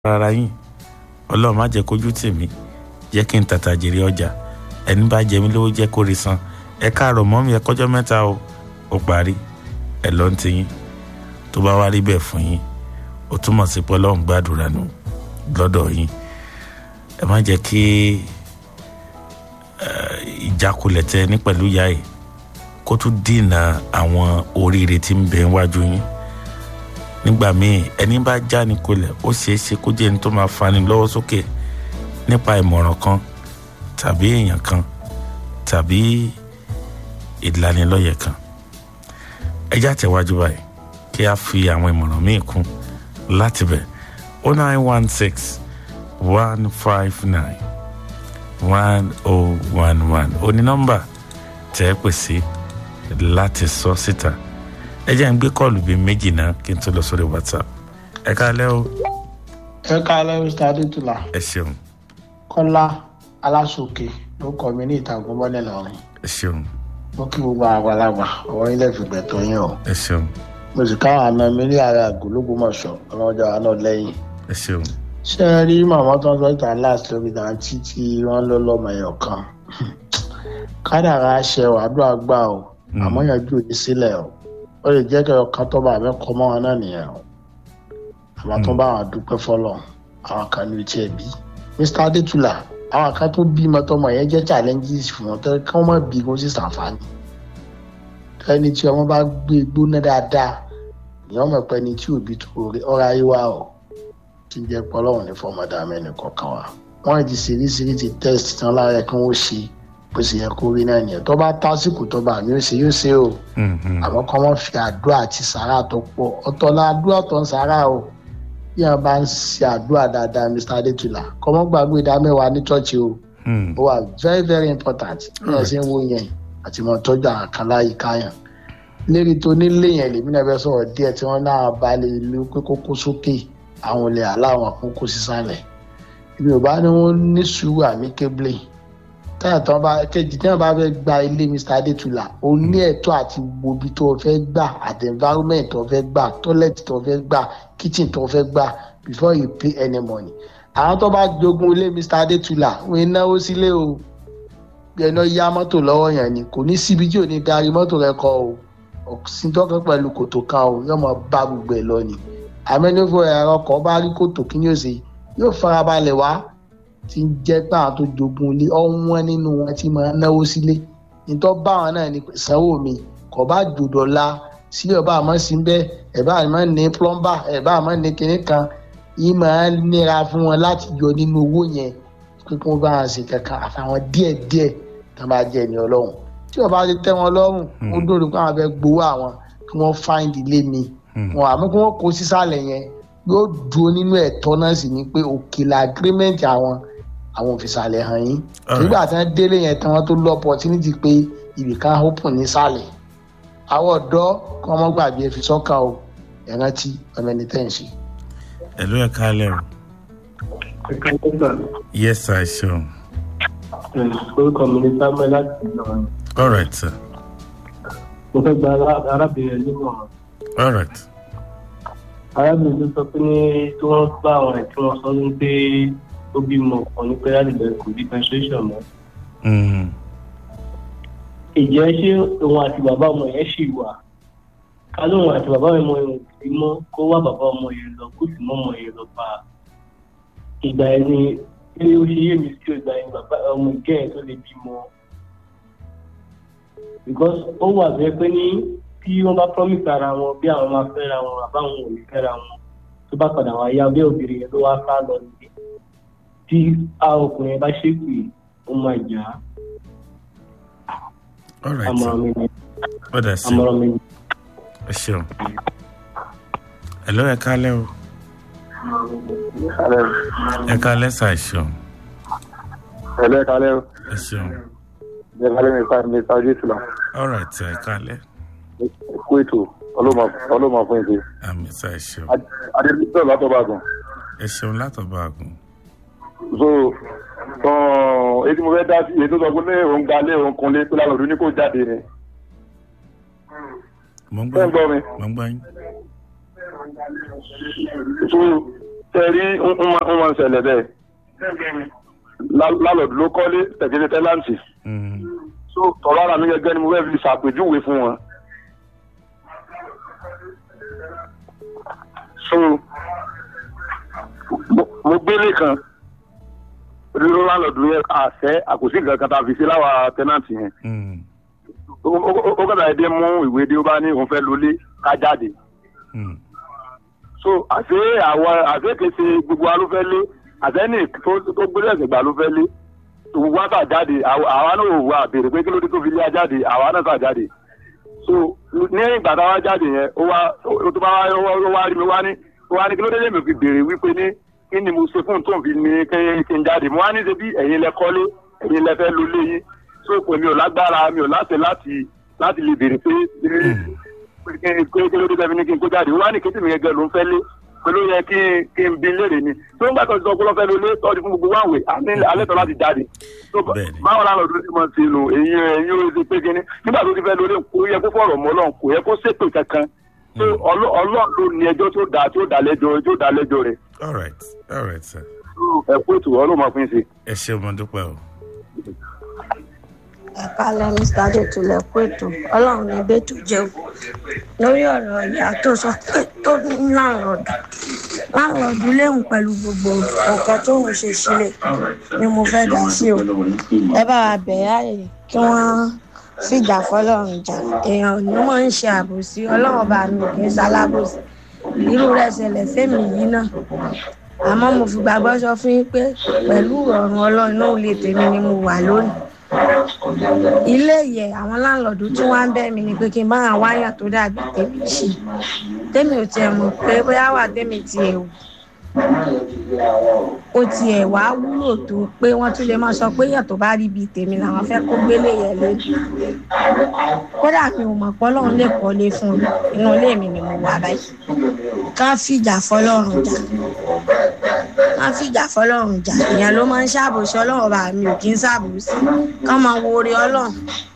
rárá yín ọlọ́run má jẹ́ kójú tì mí jẹ́ kí n tàtà jèrè ọjà ẹni bá jẹ mí lówó jẹ́ kó rí san ẹ káàárọ̀ mọ́ mi ẹ kọjọ́ mẹ́ta o ó parí ẹ lọ ń tiyín tó bá wá rí bẹ́ẹ̀ fún yín ó túmọ̀ sí pé ọlọ́run gbàdúrà nù lọ́dọ̀ yín ẹ má jẹ́ kí ìjákulẹ̀ tẹ ní pẹ̀lú ìyá yìí kó tún dènà àwọn oríire tí ń bẹ níwájú yín nígbà míì ẹni bá já ní kolẹ̀ ó ṣeé ṣe kó jẹ́ ẹni tó máa fani lọ́wọ́ sókè nípa ìmọ̀ràn kan tàbí èèyàn kan tàbí ìlanilọ́yẹ̀ kan ẹ já tẹ̀wájú báyìí kí a fi àwọn ìmọ̀ràn míì kún láti bẹ̀ 0916-159-1011 oní nọ́mbà tẹ́ ẹ pè sí láti sọ síta ẹ jẹ́ ń gbé kọ́ọ̀lù bíi méjì náà kí n tó lọ sórí WhatsApp ẹ káalẹ́ o. ẹ káalẹ́ Mr. Adétúlá. ẹ ṣeun. Kọ́lá Alásòkè ló kọ́ mi ní ìtàgùn bọ́lẹ̀ lọ́rùn. ẹ ṣeun. mo kí gbogbo àgbàlagbà ọwọ́ ilé ìfìgbẹ́ tó yín o. ẹ ṣeun. mo sì káwọn àna mi ní ààrẹ àgọ́lógúnmọ̀ṣọ́ ọlọ́jà wa náà lẹ́yìn. ẹ ṣeun. ṣé ẹ rí màmá tó ń sọ ìtàn láti lórí dantí tí wọ́n lọ lọ́mọ ẹ̀yọ̀ kan kádàrá ṣe wàdúrà gbà o àmọ́ yanjú òní sílẹ̀ o ó lè jẹ́ kí ọkàn tó bá mẹ́kọ̀ọ́ mọ́ wọn náà nìyẹn o àmọ́ tó bá wọn dúpẹ́ fọlọ́ àwọn kan ní etí ẹ̀bí Mr. Adétúlá àwọn kan tó bímọ tọmọ yẹn jẹ́ challenges fún wọn tẹ́lẹ̀ kí wọ́n má bí kó sì ṣàǹfààní ẹni tí ọmọ bá gbé gbóná dáadáa ìyẹn ọmọ ẹ̀pẹ́ ni tí òbí tó ọ̀rọ̀ ayé wa o ti jẹ́ pọ́lọ́wọ̀n ní fọmọdé amẹ́ni kọ̀ọ̀kan wa wọ́n ti ṣeríṣirí ti test tán lára ẹ̀ kí wọ́n ṣe bó ṣe yẹ kó rí náà nìyẹn tó bá tásìkò tó bá mi ó ṣe yóò ṣe o àmọ́ kọ́ wọ́n fi àdúrà àti sàrà tó pọ̀ ọ̀tọ̀ la àdúrà tó ń sàrà o bí wọ́n bá ń ṣe àdúrà dáadáa Mr. Adétúlá kọ́ wọ́n gbàgbé ìdá mẹ́wàá ní chọ́ọ̀chì o ó wà very very important bí wọ́n ṣe ń wo yẹn àti mọ̀ tọ́jú àwọn kan láyé káyàn lérí tó nílé yẹn lèmi náà fẹ́ sọ̀rọ̀ díẹ̀ tí wọ́n náà bá lè lu pé kókó sókè àwọn olè aláwọn àkókò sísàlẹ̀ ibi ò bá ní wọ́n ní sùúrù àmì kébìlì tẹ́yàtọ̀ bá kejì tí wọ́n bá fẹ́ gba ilé Mr. Adétúlá o ní ẹ̀tọ́ àti gbobi tó o fẹ́ gbà àti environment tó o fẹ́ gbà toilet tó o fẹ́ gbà kitchen tó o fẹ́ gbà before you pay any money. àwọn tó bá jogún ilé Mr. Adétúlá wọ́n náwó sílé o bí ẹni yá mọ́tò lọ́wọ́ yẹn ni kò ní síbi tí ò ní darí mọ́tò rẹ kọ o òsíntọ́kẹ́ pẹ̀lú kòtò kan o yóò máa bá gbogbo ẹ̀ lọ ni àmẹ́nifọ̀ ẹ̀rọ kan bá rí kòtò kí ni ó ṣe yóò farabalẹ̀ wá tí ń jẹ́ pé àwọn tó jogun ilé ọ̀wọ́n nínú wọn tí máa náwó sílé nítorí báwọn náà ní sanwó mi kò bá jòdọ̀la sílẹ̀ ọba àmọ́ sí bẹ́ẹ̀ ẹ̀bá àmọ́ ní plumber ẹ̀bá àmọ́ ní kinní kan yìí máa nira fún wọn láti yọ nínú owó yẹn pé kí wọ́n bá wọn ṣe kankan àtàwọn díẹ̀díẹ̀ tó máa jẹ́ ní ọlọ́run tí ọba ti tẹ́ wọn lọ́rùn ó dòdò pé àwọn fẹ́ gbowó àwọn kí wọ́n find ilé mi wọn àmọ́ kí wọ́n kó sísàlẹ̀ yẹn yóò dúró nínú ẹ̀tọ́ náà sì ni pé òkèlè agreement àwọn òfìsàlẹ̀ hàn yín nígbà tí wọ́n délé yẹn tí wọ́n tó lọ opportunity pé ibìkan open nísàlẹ̀ àwọn ọ̀dọ́ kí wọ́n mọ́ gbàgbé fi sọ́kàn o ẹ̀rántí ọmọ ẹni tẹ́ ń ṣe. ẹ̀lú ẹ̀ kálẹ̀ o. Yes sir, sure. orúkọ mi ní Samuel láti Ìlọrin. All right sir. mo fẹ́ gba arábìnrin nímọ̀ràn. All right. arábìnrin tó sọ pé ní tí wọ́n bá àwọn ẹ̀ tí wọ́n sọ ní pé ó bímọ kan ní pé láti bẹ̀rẹ̀ kò bí menstruation mọ́. ìjẹ́ ṣé òun àti bàbá ọmọ yẹn ṣì wà? ká lóun àti bàbá ọmọ yẹn sì mọ́ kó wá bàbá ọmọ yẹn lọ kó sì mọ́ ọmọ yẹn lọ bá a. ìgbà yẹn ni pé ó ṣe yé mi sí ìgbà yẹn bàbá ọmọ ìgẹ́ yẹn tó lè bímọ. because ó wà bẹ́ẹ̀ pé ní tí wọ́n bá promise ara wọn bí àwọn máa fẹ́ra wọn àbáwọn ò ní fẹ́ra wọn tó bá padà wá yá bí obìnrin yẹn ló wá sá lọ nílé tí ọkùnrin bá ṣépè ó máa jà á. àmọ̀ràn mi ni. àmọ̀ràn mi ni. ẹ ṣeun. ẹ̀lọ́ ẹ kálẹ́ o. ẹ kálẹ́ sà ẹ ṣeun. ẹ̀lọ́ ẹ kálẹ́ o. ẹ ṣeun. ẹ kálẹ́ mi Mr. Adétúlá. all right ẹ kálẹ́. kú ètò ọlọ́mọ fún ìṣe. àmì sà ẹ ṣeun. Adétúlá látọ̀bàgùn. ẹ ṣeun látọ̀bàgùn. so èyí tí mo fẹ́ dá sí èyí tó sọ pé ní òun gbalé òun kunlé pé lálọ́ ọdún ní kò jáde ni. mo ń gbọ́ mi. mo ń gbọ́ yín. so tẹ̀rí ń wọn ṣẹlẹ̀ bẹ́ẹ̀ lálọ́dún ló kọ́lé tẹ̀gẹ́dẹ́ tẹ́láǹtì so tọ́lá ara mi gẹ́gẹ́ ni mo fẹ́ fi ṣàpèjúwe fún wọn. so mo gbélé kan ló lálọ́dún yẹn àṣẹ àkòsí nǹkan kan tá a fi ṣe láwa tẹ́nàntì yẹn ó kọ́ta ẹ̀dẹ́ mú ìwé dé ó bá ní òun fẹ́ lólé ká jáde. so àṣé kèsè gbogbo wa ló fẹ́ lé àtẹ́nì tó gbé ẹ̀sẹ̀ gbà ló fẹ́ lé gbogbo wa sà jáde àwa náà wà béèrè pé kí ló dé tó fi lé jáde àwa náà sà jáde. so ní ìgbà táwa jáde yẹn ó wá rí mi wá ní kí ló dé lè mi fi béèrè wípé ní kí ni mo ṣe fún tóun fi ní kí n jáde mo wá ní ṣe bí ẹ̀yin lẹ kọ́lé ẹ̀yin lẹ fẹ́ ló lé yín so pé mi ò lágbára mi ò láṣẹ láti lè béèrè pé kí ló dé tẹ́fi ní kí n kó jáde wá ní kí tèmi gẹ́gẹ́ ló ń fẹ́ lé pẹ̀lú yẹ kí n bí léèrè ni tó ń gbà tó ti sọ pé lọ́fẹ́ ló lé tọ́jú fún gbogbo wáwé alẹ́ tọ́ láti jáde báwo la lọ dúró sí mọ́ sí inú èyí ó ṣe pé kíní nígbà tó ti fẹ́ lórí kò yẹ kó fọ̀rọ̀ mọ́ Ọlọ́run kò yẹ kó ṣépè kankan so Ọlọ́run ló ní ẹjọ́ tó dá lẹ́jọ́ rẹ̀. all right sir. ẹ kú ètò Ọlọ́run máa fún yín ṣe. ẹ ṣe ọmọ dúpẹ́ o. ẹ̀kálẹ̀ Mr. Adétúnlẹ̀ kú ètò Ọlọ́run ní bẹ́tù jẹun lórí ọ̀rọ̀ ìyá tó sọ pé tó ní láńlọ́ọ̀dù léhùn pẹ̀lú gbogbo ọ̀kan tó ń ṣe sílẹ̀ ni mo fẹ́ dá sí o. ẹ bá wa bẹ̀rẹ̀ àyè kí wọ́n fìjà fọlọ́run jà èèyàn ní wọ́n ń ṣe àbòsí Ọlọ́run bá mi kì í ṣalábòsí irú rẹ̀ ṣẹlẹ̀ sẹ́mi yìí náà àmọ́ mo fi gbàgbọ́ sọ fún yín pé pẹ̀lú ọ̀run Ọlọ́run náà lè tèmi ni mo wà lónìí. ilé yẹ àwọn láńlọ́ọ̀dù tí wọ́n ń bẹ̀ mí ni pé kí n bá àwọn wáyà tó dàbí tèmi ṣe tèmi ò tiẹ̀ mọ̀ pé bóyá wà tèmi tiẹ̀ wò ó tiẹ̀ wá wúlò tó pé wọ́n tún lè máa sọ pé yẹ̀ tó bá rí bíi tèmi làwọn fẹ́ kó gbélé yẹn lé kódà mi ò mọ̀ pé Ọlọ́run lè kọ́lé fún mi inú ilé mi ni mo wà báyìí ká fìjà fọlọ́run jà ìyẹn ló máa ń ṣàbòsí Ọlọ́run bá mi ò kí ń ṣàbòsí ká máa wo orí Ọlọ́run.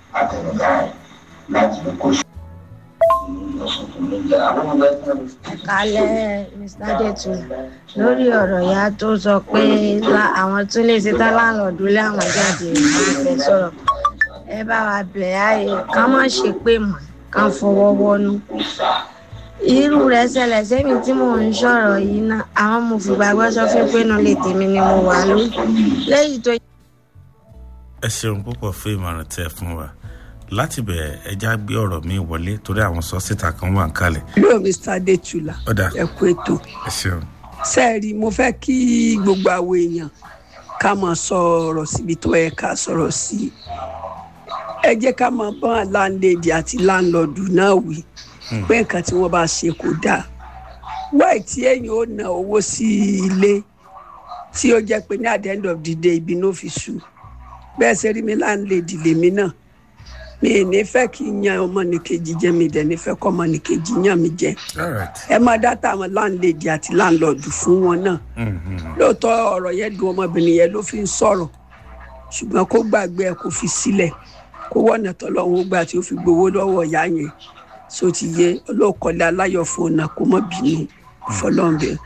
Kálẹ̀ Mr. Adétúnlẹ̀ lórí ọ̀rọ̀ ìyá tó sọ pé àwọn tún lè ṣe tán láńlọ́ọ̀dù lé àwọn jáde ìfẹ́ sọ̀rọ̀ ẹ bá wa bẹ̀rẹ̀ ààyè ká má ṣe pé mọ̀ ká fọwọ́ wọnú. irú rẹ̀ ṣẹlẹ̀ sẹ́mi tí mò ń sọ̀rọ̀ yìí náà àwọn mo fìgbàgbọ́ sọ fún pé náà lè tèmi ni mo wà lóyún lẹ́yìn tó. ẹ ṣeun púpọ̀ fún ìmọ̀ràn tẹ́ fún wa láti bẹ̀rẹ̀ ẹja gbé ọ̀rọ̀ mi wọlé torí àwọn sọ́sítà kan wà ń kalẹ̀. lóò Mr. Adétúnlá ẹ kú ètò. ẹ ṣeun. sẹ́ẹ̀rì mo fẹ́ kí gbogbo àwọn èèyàn ká máa sọ̀rọ̀ síbi tó yẹ ká sọ̀rọ̀ sí. ẹ jẹ́ ká máa bá láńlẹ́dì àti láńlọ́ọ̀dù náà wí pé nǹkan tí wọ́n bá ṣe kò dáa. wáì tí èèyàn ó ná owó sí ilé tí ó jẹ́ pé ní at the end of the day ibi ló fi sùn. bẹ́ẹ̀ ṣe rí mi láńlẹ́dì lèmi náà mi ní fẹ́ kí n yan ọmọnìkejì jẹ mi dẹ̀ ní fẹ́ kọ́ ọmọnìkejì yan mi jẹ. ẹ máa dáta àwọn láńlẹ́dì àti láńlọ́ọ̀dù fún wọn náà. lóòótọ́ ọ̀rọ̀ yẹn dùn ọmọbìnrin yẹn ló fi ń sọ̀rọ̀ ṣùgbọ́n kó gbàgbé ẹ kó fi sílẹ̀ kó wọ́nà tọ́lọ́run ó gbà tí ó fi gbowó lọ́wọ́ ìyá yẹn so ti yé olóòkọ́lé aláyọ̀ fún ọ̀nà kó mọ́ bínú fọlọ́ọ̀bẹ.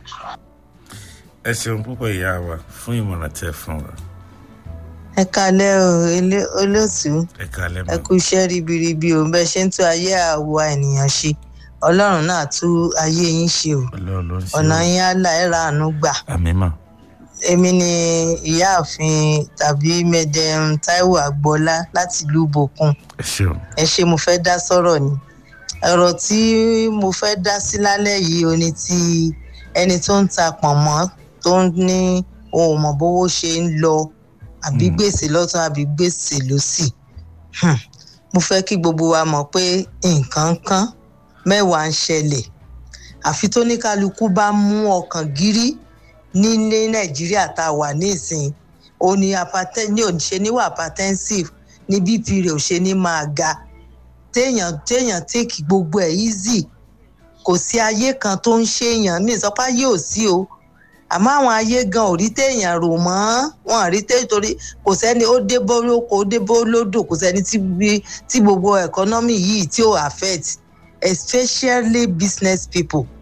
ẹ ṣeun púpọ̀ ìyá wa fún ìmọ̀ràn tẹ́ fún wa. ẹ kálẹ́ o olóòtú ẹ kú iṣẹ́ ribiribi o bẹ́ẹ̀ ṣe ń tún ayé àwa ènìyàn ṣe Ọlọ́run náà tú ayé yín ṣe o ọ̀nà yín á là ẹ́ ra àánú gbà. àmín mà. èmi ni ìyáàfin tàbí Madam Táíwò Agboola láti ìlú Ìbòkun. ẹ ṣe mo fẹ́ dá sọ̀rọ̀ ni ọ̀rọ̀ tí mo fẹ́ dá sí lálẹ́ yìí o ní ti ẹni tó ń ta pọ̀nmọ́ tó ń ní ohun mọ̀ bówó ṣe ń lọ àbí gbèsè lọ́tún àbí gbèsè lósì. mo fẹ́ kí gbogbo wa mọ̀ pé nǹkan kan mẹ́wàá ń ṣẹlẹ̀ àfi tó ní kálukú bá mú ọkàn gírí nílé Nàìjíríà tá a wà nísìn ó ní ní òṣè níwà hypertensive ní BP rẹ̀ ò ṣe ní máa ga téèyàn tèkì gbogbo ẹ̀ easy kò sí ayé kan tó ń ṣèyàn ní ìsọpá yóò sí o àmọ́ àwọn ayé gan ò rí téèyàn rò mọ́ wọn rí torí kò sẹ́ni ó dé bó lóko ó dé bó lódò kò sẹ́ni tí gbogbo economy yìí tí ó affect especially business people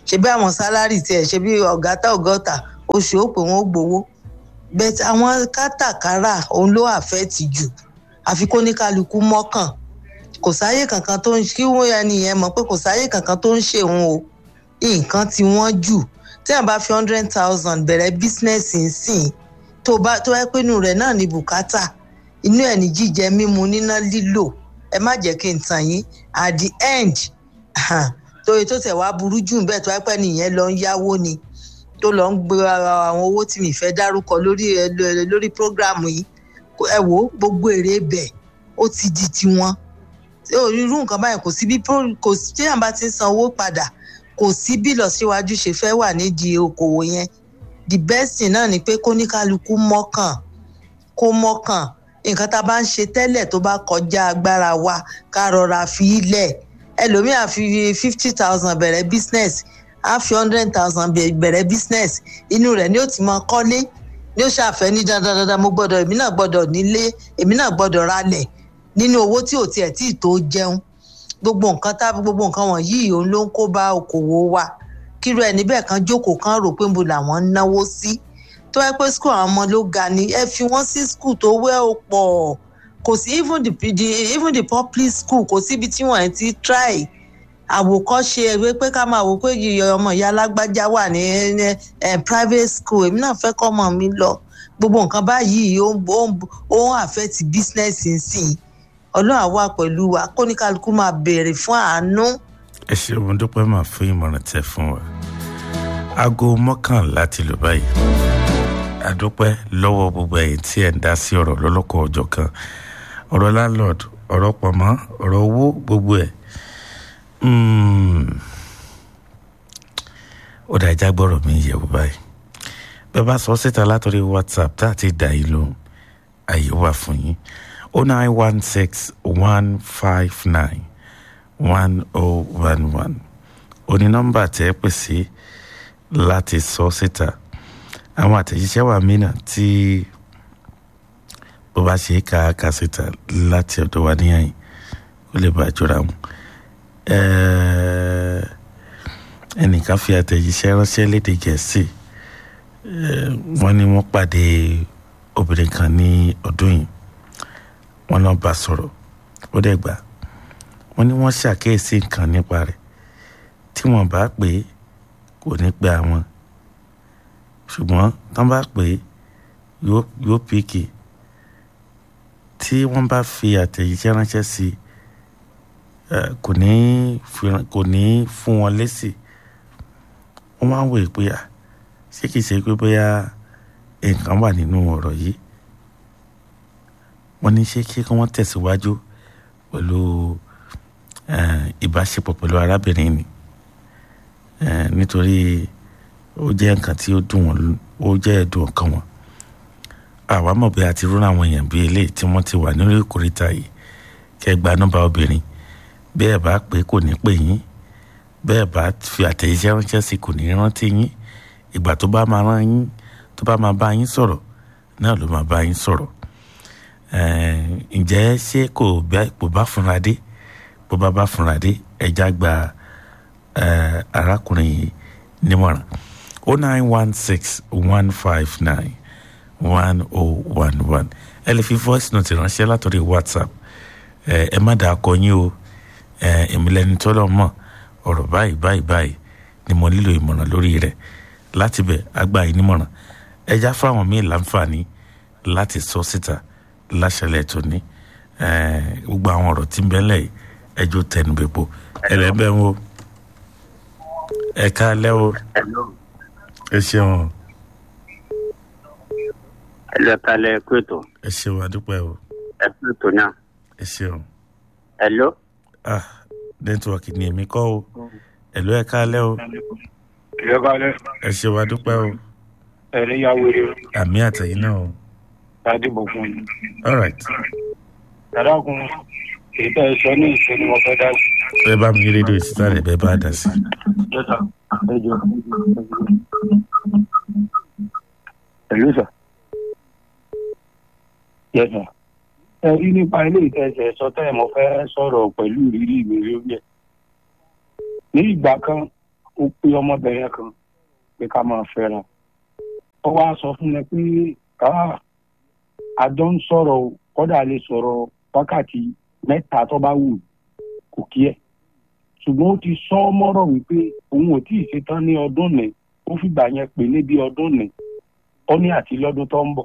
ṣe bí àwọn sálárì tiẹ̀ ṣe bí ọ̀gọ́ta oṣù ó pé wọ́n gbowó bẹ́ẹ̀ àwọn kátàkárà òun ló àfẹ́ẹ̀tì jù àfi kó ní kálukú mọ́kàn kò sáyé kankan tó ń kí wọ́n ẹni yẹn mọ̀ pé kò sáyé kankan tó ń ṣe òun o nǹkan tí wọ́n jù tí wọ́n bá fi 100,000 bẹ̀rẹ̀ bísínẹ́sì nsìn tó yẹ pé inú rẹ̀ náà ní bùkátà inú ẹ̀ ní jíjẹ mímu níná lílò ẹ má jẹ́ kí n tàn yín at the end tóye tó tẹ̀ wá burú jù bẹ́ẹ̀ tó yẹ pé nìyẹn lọ ń yáwó ni tó lọ ń gbé àwọn owó tí mi fẹ́ dárúkọ lórí prógráàmù yìí ẹ wò gbogbo èrè bẹ̀ ó ti di tiwọn irú nǹkan báyìí kò sí tí àbá ti ń san owó padà kò sí bí ìlọsíwájú ṣe fẹ́ wà nídìí okòwò yẹn the best thing náà ni pé kóníkálukú kó mọ́kàn nǹkan tá a bá ń ṣe tẹ́lẹ̀ tó bá kọjá agbára wa ká rọra fi ilẹ̀ ẹlòmíà fi 50,000 bẹ̀rẹ̀ business á fi 100,000 bẹ̀rẹ̀ business inú rẹ̀ ni ó ti máa kọ́lé ni ó ṣàfẹ́ ní dandan èmi náà gbọ́dọ̀ nílé èmi náà gbọ́dọ̀ ralẹ̀ nínú owó tí ò tiẹ̀ tí ì tó jẹun gbogbo nǹkan wọ̀nyí òun ló ń kó bá okòwò wa kíru ẹni bẹ́ẹ̀ kan jókòó kan rò pé mo làwọn ń náwó sí tó yẹ pé school àwọn ọmọ ló ga ni ẹ fi wọ́n sí school tó wẹ́ ó pọ̀ kò sí even the public school kò síbi tí wọ́n ti try àwòkọ́ṣe ẹgbẹ́ pé ká máa wò pé ọmọ ìyá alágbájá wà ní private school èmi náà fẹ́ kọ́ ọmọ mi lọ gbogbo nǹkan báyìí ó ń affect business nsìn ọlọ́run àwa pẹ̀lú wa kóníkálukú máa béèrè fún àánú. ẹ ṣe òun dúpẹ́ máa fún ìmọ̀ràn tẹ fún wa aago 11 ti lù báyìí àdúpẹ́ lọ́wọ́ gbogbo ẹ̀yin tí ẹ̀ ń dá sí ọ̀rọ̀ lọ́lọ́kọ̀ ọjọ́ kan ọ̀rọ̀ landlord ọ̀rọ̀ pọ̀mọ́ ọ̀rọ̀ owó gbogbo ẹ̀ ó dá ìjà gbọ́rọ̀ mi yẹ̀wò báyìí bẹ́ẹ̀ bá sọ síta látọ̀rí WhatsApp tá a ti dà yín lóhùn àyè wà fún yín 0916-159-1011 oní nọ́mbà tẹ́ ẹ pè sí láti sọ síta àwọn àtẹ̀jíṣẹ́ wà mìíràn tí bó bá ṣe ká síta láti ọ̀dọ̀ wa níyàn yìí ó lè bá jọra wọn. ẹnìkan fi àtẹ̀jíṣẹ́ ránṣẹ́ lédè Gẹ̀ẹ́sì wọ́n ní wọ́n pàdé obìnrin kan ní ọdún yìí wọ́n náà bá sọ̀rọ̀ ó dẹ̀ gbà wọ́n ní wọ́n ṣàkíyèsí nǹkan nípa rẹ̀ tí wọ́n bá pè é kò ní pé àwọn ṣùgbọ́n tán bá pè é yóò píkì tí wọ́n bá fi àtẹ̀jíṣẹ́ ránṣẹ́ sí kò ní fún wọn lésì wọ́n máa ń wòye pé ṣé kìí ṣe pé bóyá nǹkan wà nínú ọ̀rọ̀ yìí wọ́n ní ṣé kí wọ́n tẹ̀síwájú pẹ̀lú ìbáṣepọ̀ pẹ̀lú arábìnrin ni nítorí ó jẹ́ nǹkan tí ó dùn wọ́n ó jẹ́ ẹ̀dùn ọkàn wọn àwa mọ̀ bí a ti rún àwọn èèyàn bíi eléyìí tí wọ́n ti wà nínú ìkórìtà yìí kẹ́ gba nọ́mbà obìnrin bẹ́ẹ̀ bá pé kò ní pè yín bẹ́ẹ̀ bá fi àtẹ̀jíṣẹ́ ránṣẹ́ sí kò ní rántí yín ìgbà tó bá máa rán yín tó bá máa bá yín sọ̀rọ̀ náà ló máa bá yín sọ̀rọ̀ ǹjẹ́ ṣé kò bá fúnra dé bó bá fúnra dé ẹja gba arákùnrin yìí nímọ̀ràn 0916-159-1011 ẹ lè fi voice note ránṣẹ́ látọ̀rí WhatsApp ẹ má dàá kọ yín o èmi lẹni tó lọ mọ̀ ọ̀rọ̀ báyìí ni mo nílò ìmọ̀ràn lórí rẹ̀ láti bẹ̀ àgbà yìí nímọ̀ràn ẹja fáwọn míì láǹfààní láti sọ síta láṣẹlẹ̀ tó ní gbogbo àwọn ọ̀rọ̀ tí ń bẹ ńlẹ̀ ẹjọ́ tẹnubẹ̀pọ̀ ẹlẹ́bẹ̀ ń wo ẹ̀ka alẹ́ o ẹ ṣeun. ẹlẹ́ka lẹ kú ètò. ẹ ṣeun adúpẹ́ o. ẹ kú ètò náà. ẹ ṣeun. hello. nẹ́tíwọ̀kì ni èmi kọ́ o hello ẹ̀ka alẹ́ o. ẹ̀ka alẹ́. ẹ ṣeun adúpẹ́ o. ẹ̀rí ya wèrè o. àmì àtẹ̀yìn náà o. dádìbò fún mi. all right. dàdá kun èyí tẹ́ ẹ sọ ní ìṣe ni mo fẹ́ dá sí. ẹ bá mi rédíò ìsítà rẹ̀ bẹ́ẹ̀ bá dá sí. yẹ́sà ẹ jọ. ẹ̀lú sà. yẹ́sà. ẹ rí nípa ilé ìtẹ̀sẹ̀ sọ tẹ́ ẹ mo fẹ́ sọ̀rọ̀ pẹ̀lú ìrírí mi lórí ẹ̀. ní ìgbà kan ó pé ọmọbìnrin kan pé ká máa fẹ́ra ó wá sọ fún mi pé àjọ ń sọ̀rọ̀ kọ́dà lè sọ̀rọ̀ wákàtí 3 tó bá wù kò kí ẹ̀ ṣùgbọ́n ó ti sọ mọ́rọ̀ wípé òun ò tí ì ṣetán ní ọdún ní ó fìgbà yẹn pè níbi ọdún ní ó ní àti lọ́dún tó ń bọ̀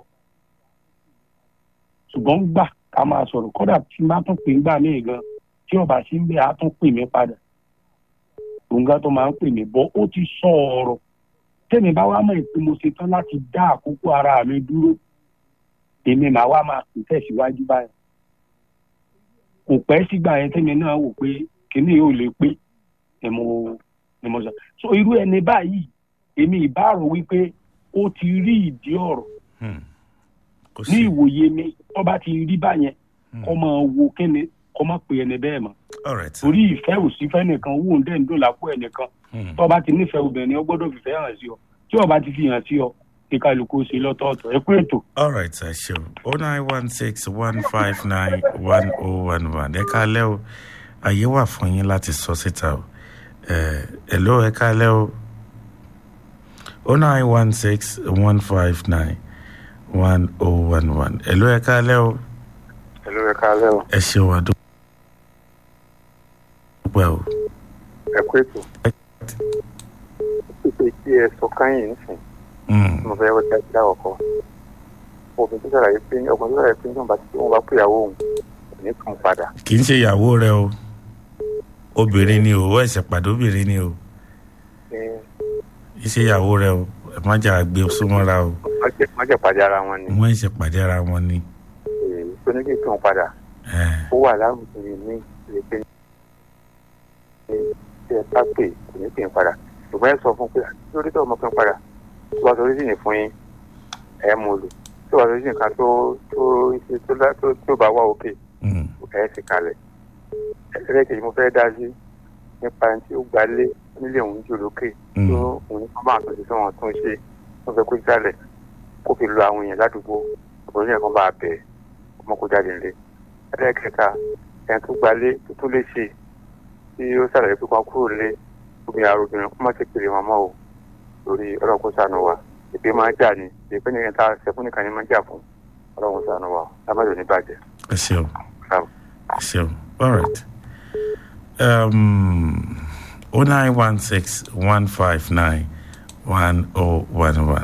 ṣùgbọ́n gbà ká máa sọ̀rọ̀ kọ́dà tí má tún pè ń gbà ní ìgan tí ọba sí ń bẹ á tún pè mí padà òun gan tó máa ń pè mí bọ́ ó ti sọ ọ̀rọ̀ tẹ́mi bá wá mọ̀ pé mo ṣetán láti dá àkókò ara mi dúró èmi màá wá máa pè tẹ̀síwájú báyìí kò pẹ́ sígbà yẹn tẹ́mi náà wò pé kíní yóò lè pé ni mo sọ so irú ẹni báyìí èmi ìbáàrò wípé ó ti rí ìdí ọ̀rọ̀ ní ìwòye mi tó bá ti rí báyẹn kó máa wo kíni kó má pe ẹni bẹ́ẹ̀ mọ́ torí ìfẹ́ ò sí fẹ́ nìkan owó ń dẹ̀ ń dùn lápò ẹnìkan tó bá ti nífẹ̀ẹ́ obìnrin ó gbọ́dọ̀ fìfẹ́ hàn sí ọ tí ó bá ti fi hàn sí ọ ìkàlùkù ṣe lọ́tọ̀ọ̀tọ̀ ẹ kú ètò. all right ẹ ṣeun 09161591011 ẹ káalẹ́ o àyè wà fún yín láti sọ síta o hello ẹ káalẹ́ o 09161591011 hello ẹ káalẹ́ o. hello ẹ káalẹ́ o. ẹ ṣeun àdúgbò o. ẹ kú ètò. pípé tí ẹ sọ káyìn nísìn mo fẹ́ wọ́n dá ọkọ obìnrin tó ṣàlàyé pé ọkùnrin tó ṣàlàyé pé nígbà tí wọ́n bá pè ìyàwó òun kò ní kàn padà. kì í ṣe ìyàwó rẹ o obìnrin ni o ó ẹsẹ̀ pàdé obìnrin ni o kì í ṣe ìyàwó rẹ o ẹ má jà gbé súnmọ́ra o. má jẹ́ pàdé ara wọn ni. wọ́n ẹsẹ̀ pàdé ara wọn ni. tó ní kí n kàn padà ó wà láwùjọ ní ìrèké ní tí ẹ bá pè kò ní kí n padà ṣùgbọ́n ẹ sọ fún pé lórí tó ọmọ kan padà tó bá sọ orí sìn fún yín ẹ mú lò tó bá sọ orí sìn kan tó bá wà òkè ẹ sì kalẹ̀ ẹlẹ́kẹ̀ẹ́ mo fẹ́ dá sí nípa ẹni tí ó gbalé nílé òun jù lókè tó òun ní kọ́má àtúnṣe tí wọ́n tún ṣe wọ́n fẹ́ kó jálẹ̀ kó fi lo àwọn èèyàn ládùúgbò òun yẹn kan bá bẹ̀ ọmọ kó jáde nílé ẹlẹ́kẹ̀ẹ́ta ẹni tó gbalé tó tún lè ṣe tí ó ṣàlàyé pé kan kúrò lé obìnrin arúgbìnrin kó má ṣe pèrè màmá o lórí ọlọ́run ṣàánú wa ìpè máa jà ní ìpè nìkan tá a ṣẹ́fún nìkan ní máa jà fún ọlọ́run ṣàánú wa lábàjọ́ ní bàjẹ́. ẹ ṣeun ẹ ṣeun all right 0916-159-1011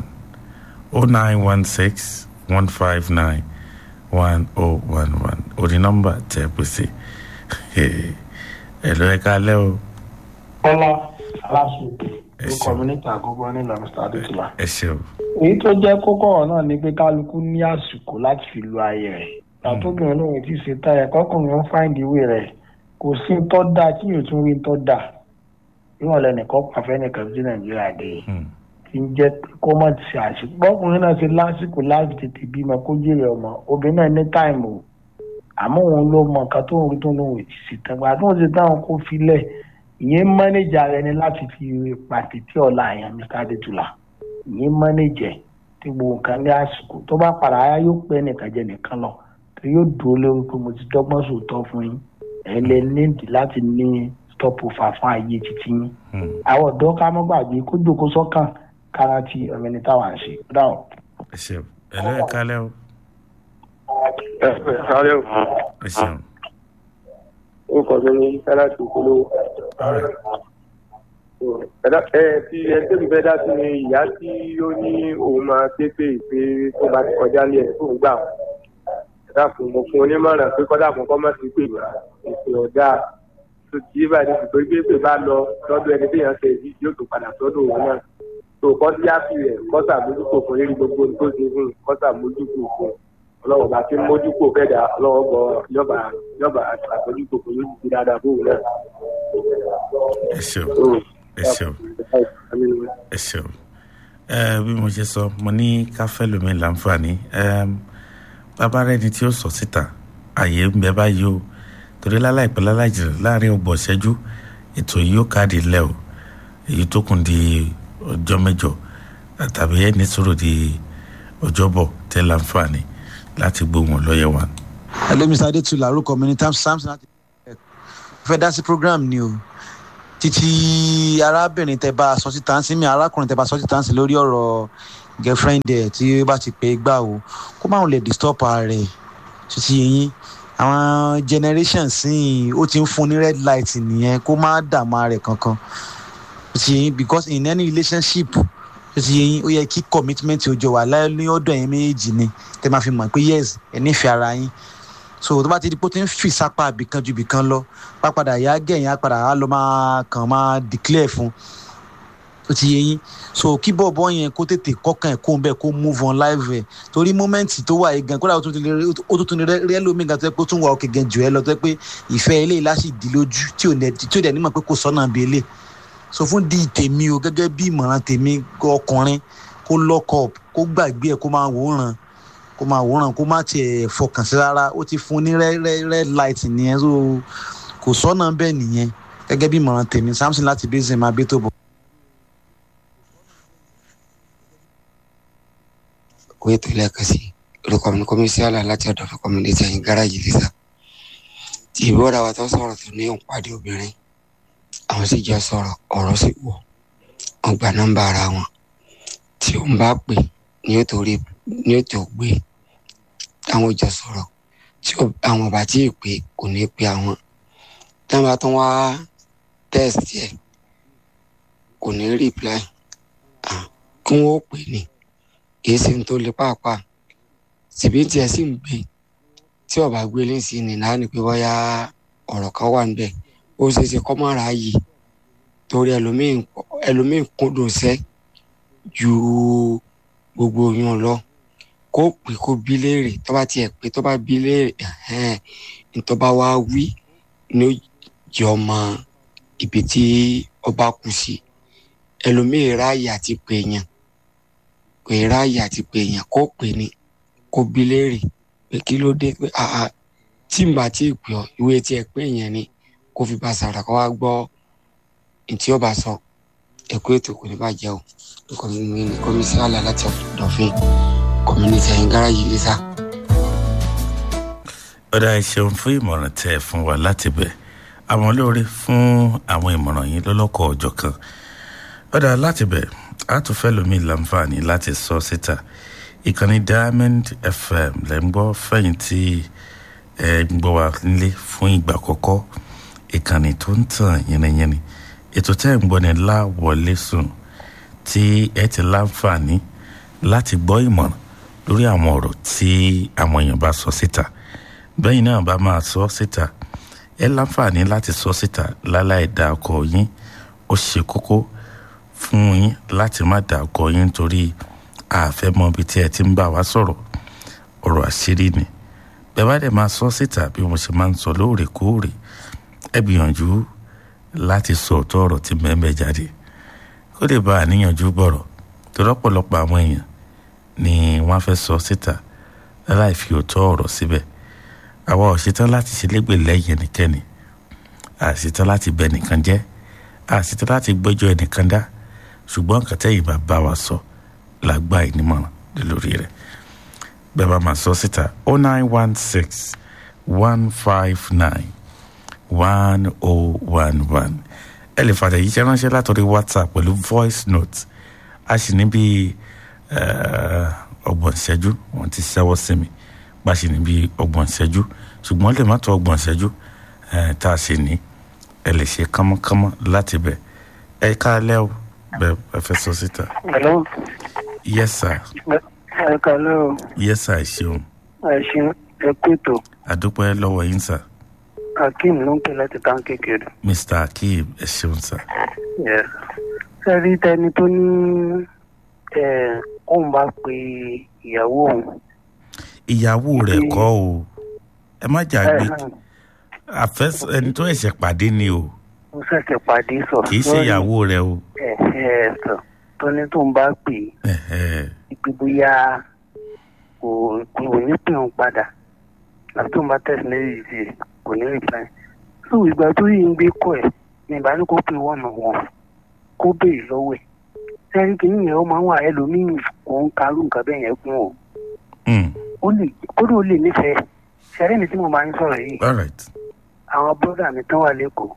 0916-159-1011 orí nọ́mbà tẹ́ pè sí ẹ̀lọ́ ẹ̀ka alẹ́ o. Bọ́lá aláṣọ kọ́mínítì àkọ́kọ́ nílò Mr. Adétúlá. ẹ ṣeun. èyí tó jẹ́ kókó ọ̀rọ̀ náà ni pé kálukú ní àsìkò láti fi lo ayé rẹ̀ àtúbìnrin lóhun tí ṣe táyà kọkùnrin ń fáìndì ìwé rẹ̀ kò sí tó dáa tí yóò tún rí tó dáa níwọ̀n lẹ́nìkan pàfẹ́ nìkan sí Nàìjíríà dé tí ń jẹ́ kó mọ̀ ti ṣe àṣìkò bọ́kùnrin náà ṣe lásìkò láti tètè bímọ kó jèrè ọmọ obìnrin náà ní táìmù àmọ́ òun ló mọ nǹkan tó ń rí tó lóhun ti ṣe tán gbà tó ń ṣe táwọn kó filẹ̀ ìyẹn mọ́nẹ́jà rẹ ni láti fi pàtẹ tí ọ̀la àyàn Mr. Adétúlá ìyẹn mọ́nẹ́jẹ tí gbogbo nǹkan ní àsìkò tó bá padà ayá yóò pẹ́ nìkan jẹ nìkan lọ tó yóò dúró lórí pé mo ti dọ́gbọ́n sòótọ́ fún yín ẹ̀ lè nídìí láti ní stop over fún ayé títí yín àwọn ọ̀dọ́ ká mọ́ gbàgbé kó jókòó sọ́kàn kára ti ọmọ ẹni táwa ń ṣe dáhùn. ẹ ṣeun ẹ lọ ẹ kálẹ́ o. ẹ kálẹ́ o. ẹ ṣeun. ó kọ́ sí ní láti polówó. Tí ẹgbẹ́ mi fẹ́ dá sí ni ìyá tí ó ní òun máa ṣépè pé tó bá ti kọjá ní ẹ̀ tó ń gbà wọ́n. Ẹ̀dá fún mo fún onímọ̀ràn pé kọ́dà fún kọ́ má ti pè wá ètò ọ̀dà tó ti yé báyìí nítorí pé pé bá lọ lọ́dọ̀ ẹni tí èèyàn ṣe èyí yóò tó padà sọ́dọ̀ òun náà. Tó kọ́ sí ápì rẹ̀ kọ́sà mójúkò fún lérí gbogbo tó ṣe fún kọ́sà mójúkò fún ọlọ́wọ́ bá ti mójúkò fẹ́dà ọlọ́wọ́ gbọ́ yọba àtàkójúkò fún yóò ti dáadáa fún òun náà. ẹ ṣeun ẹ ṣeun ẹ ṣeun bí mo ṣe sọ mo ní káfẹ́ lómi láǹfààní bàbá rẹ ni tí ó sọ síta àyè ń bẹ báyìí o torí láláìpẹ́ láláìjìnà láàrin ọgbọ̀n ṣẹ́jú ètò yìí ó káàdì lẹ́ o èyí tó kùn di ọjọ́ mẹ́jọ tàbí ẹni sọ̀rọ̀ di ọjọ́bọ̀ tẹ́ láǹfààní láti gbóhùn lọ́yẹ̀ wa. hello Mr. Adétúlá orúkọ mi ní Samson láti fẹ́ dá sí program ni o títí arábìnrin tẹ bá sọ síta ń sí mi arákùnrin tẹ bá sọ síta ń sí lórí ọ̀rọ̀ girlfriend ẹ̀ tí ó bá ti pè é gbà o kó máa lè disturb rẹ̀ títí yín àwọn generation sí ó ti ń fún ní red light nìyẹn kó má dààmú rẹ̀ kankan títí yín because in any relationship títí yín ó yẹ kí commitment ojú wà láyé ní ọ̀dọ̀ yẹn méjì ni tẹ máa fi mọ̀ pé yes ẹ nífẹ̀ẹ́ ara yín so tó bá ti di pé ó ti ń fi sápá ibìkan ju ibìkan lọ pápadà ìyá gẹ̀yìn apàdà á lọ máa declare fún ó ti yé yín so kí bọ̀bọ̀ yẹn kó tètè kọ́kàn ẹ̀ kó ń bẹ̀ kó move on live ẹ̀ torí moment tó wà yìí gan kódà ó tún rí ẹlòmíì gan tó yẹ pé ó tún wà òkè gan jù ẹ lọ tó yẹ pé ìfẹ́ eléyìí láti dì lójú tí ò dẹ̀ nímọ̀ pé kò sọ́nà bí eléyìí so fún di tèmi o gẹ́gẹ́ bí ìmọ̀ràn tèmi ọkùnrin kó lock up kó gbàgbé ẹ̀ kó máa wòran kó má tiẹ̀ fọkàn sí rárá ó ti fún ní red light nìyẹn so kò sọ́nà bẹ́ẹ̀ nìyẹn gẹ́gẹ́ bí ìmọ̀ràn tèmi Samson láti bẹ́sẹ̀ máa bẹ́ tó bọ̀. kó ètò lẹ́ẹ̀kan sí orúkọ mi kọ́mísíálà láti ọ̀dọ̀ fún kọ́mínísì ẹ̀yìn gáràjì lẹ́sà tí ìbúra wa tó sọ̀rọ̀ tó ní òǹpàdé obìnrin àwọn sì jọ sọ̀rọ̀ ọ̀rọ̀ sì wọ̀ wọ́n gba nọ́mbà ara wọn tí ó ń bá pè ní ó tó gbé táwọn jọ sọ̀rọ̀ tí àwọn bá tí ì pé kò ní pé àwọn tí wọ́n bá tún wá test ẹ̀ kò ní reply kí wọ́n ó pè ní kìí ṣe tó lè pàápàá síbi tí ẹ sì ń gbé tí ọba gbé lẹ́sìn ní náà ni pé bóyá ọ̀rọ̀ kan wà níbẹ̀ ó ṣeé ṣe kọ́ mọ́ra yìí torí ẹlòmíín kúndùn sẹ́ ju gbogbo yàn lọ kó pè kó bí léèrè tó bá tiẹ̀ pé tó bá bí léèrè tó bá wá wí ní ó jẹ́ ọmọ ibi tí ọba kù sí ẹlòmíín ráàyè àti pè yàn pé ráàyè àti pè yàn kó pè ní kó bí léèrè pé kí ló dé pé tí n bá tí ì pè ọ ìwé tí ẹ pé yẹn ni kó fi bá sàrà kó wá gbọ́ ntí ọba sọ ẹ̀kọ́ ètò kò ní bàjẹ́ o kọ́mísíálà láti ọ̀dọ̀fin kọ́mínítì ẹ̀yìn gáràjì lẹ́sà. ọ̀dà ìṣeun fún ìmọ̀ràn tẹ́ ẹ fún wa láti bẹ̀ àwọn olóore fún àwọn ìmọ̀ràn yìí lọ́lọ́kọ̀ ọjọ́ kan ọ̀dà láti bẹ̀ a tún fẹ́ lómi láǹfààní láti sọ síta ìkànnì Diamond FM lẹ́ ń gbọ́ fẹ̀yìntì ẹ̀ ń gbọ́ wa nílé fún ìgbà àkọ́kọ́ ìkànnì tó ń tàn yẹnìyẹnì ètò tẹ́ ẹ̀ ń gbọ́ ni láwọlé sùn tí ẹ ti láǹfààní láti gbọ́ ìmọ̀ràn lórí àwọn ọ̀rọ̀ tí àwọn èèyàn bá sọ síta bẹ́yìn náà bá máa sọ síta ẹ láǹfààní láti sọ síta láláì dá ọkọ yín ó ṣe kókó fún yín láti má dá ọkọ yín torí àfẹ́mọ́ ibi tí ẹ ti ń bá wa sọ̀rọ̀ ọ̀rọ̀ àṣírí ni bẹ́ẹ̀ bá dẹ̀ máa sọ síta bí mo ṣe máa ń sọ lóòrèkóòrè ẹ gbìyànjú láti sọ ọ̀tọ̀ ọ̀rọ̀ tí mẹ́mẹ́ jáde kó lè bá àníyànjú bọ̀rọ̀ tó lọ́pọ̀lọpọ̀ àwọn èèyàn ni wọ́n fẹ́ sọ síta láì fi òótọ́ ọ̀rọ̀ síbẹ̀ àwa ò ṣetán láti ṣe légbè lẹ́yìn ẹnikẹ́ni àṣetán láti bẹ nìkan jẹ́ àṣetán láti gbẹ́jọ́ ẹnìkan dá ṣùgbọ́n nǹkan tẹ́yìn bá bá wa sọ làgbà ìnímọ̀ràn lórí rẹ̀ bẹ́ẹ̀ bá máa sọ síta 0916 159 1011 ẹ lè fàtẹ̀ yìí ṣe ránṣẹ́ látọ̀rí WhatsApp pẹ̀lú voice note a sì ní bíi ọgbọ̀n ìṣẹ́jú wọ́n ti ṣẹ́wọ́ sí mi bá a sì ní bíi ọgbọ̀n ìṣẹ́jú ṣùgbọ́n lè má tó ọgbọ̀n ìṣẹ́jú tá a sì ní ẹ lè ṣe kánmọ́kánmọ́ láti bẹ̀ ẹ káalẹ́ o bẹ́ẹ̀ ẹ fẹ́ sọ síta. Hello. Yes sir. ẹ káalẹ́ o. Yes sir ẹ ṣeun. ẹ ṣeun ẹ kúètò. àdúpẹ́ lọ́wọ́ yín sir. Akeem ló ń pè láti tán kékeré. Mr. Akeem ẹ ṣeun sir. sẹ́rí tẹni tó ní òun bá pe ìyàwó òun. ìyàwó rẹ̀ kọ́ o ẹ má jàgbé ẹni tó ẹ̀ṣẹ̀ pàdé ni o. ó ṣẹ̀ṣẹ̀ pàdé sọ. kì í ṣe ìyàwó rẹ̀ o. sọ tó ní tóun bá pè é ipe bóyá kò ní pè òun padà àti tóun bá tẹ̀sí lẹ́yìn ìdí kò ní reply. so ìgbà tó yìí ń gbé kọ́ ẹ̀ ní ìbá ní kó pè wọ́n wọn kó béèrè lọ́wọ́ ẹ̀ sẹ́rí kìíní yẹn ó máa ń wà ẹlòmíì kò ń karú nǹkan bẹ́ẹ̀ yẹn kún o. kódò ó lè nífẹ̀ẹ́ sẹ́rí mi tí mo máa ń sọ̀rọ̀ yìí. àwọn bọ́dà mi tán wà lẹ́kọ̀ọ́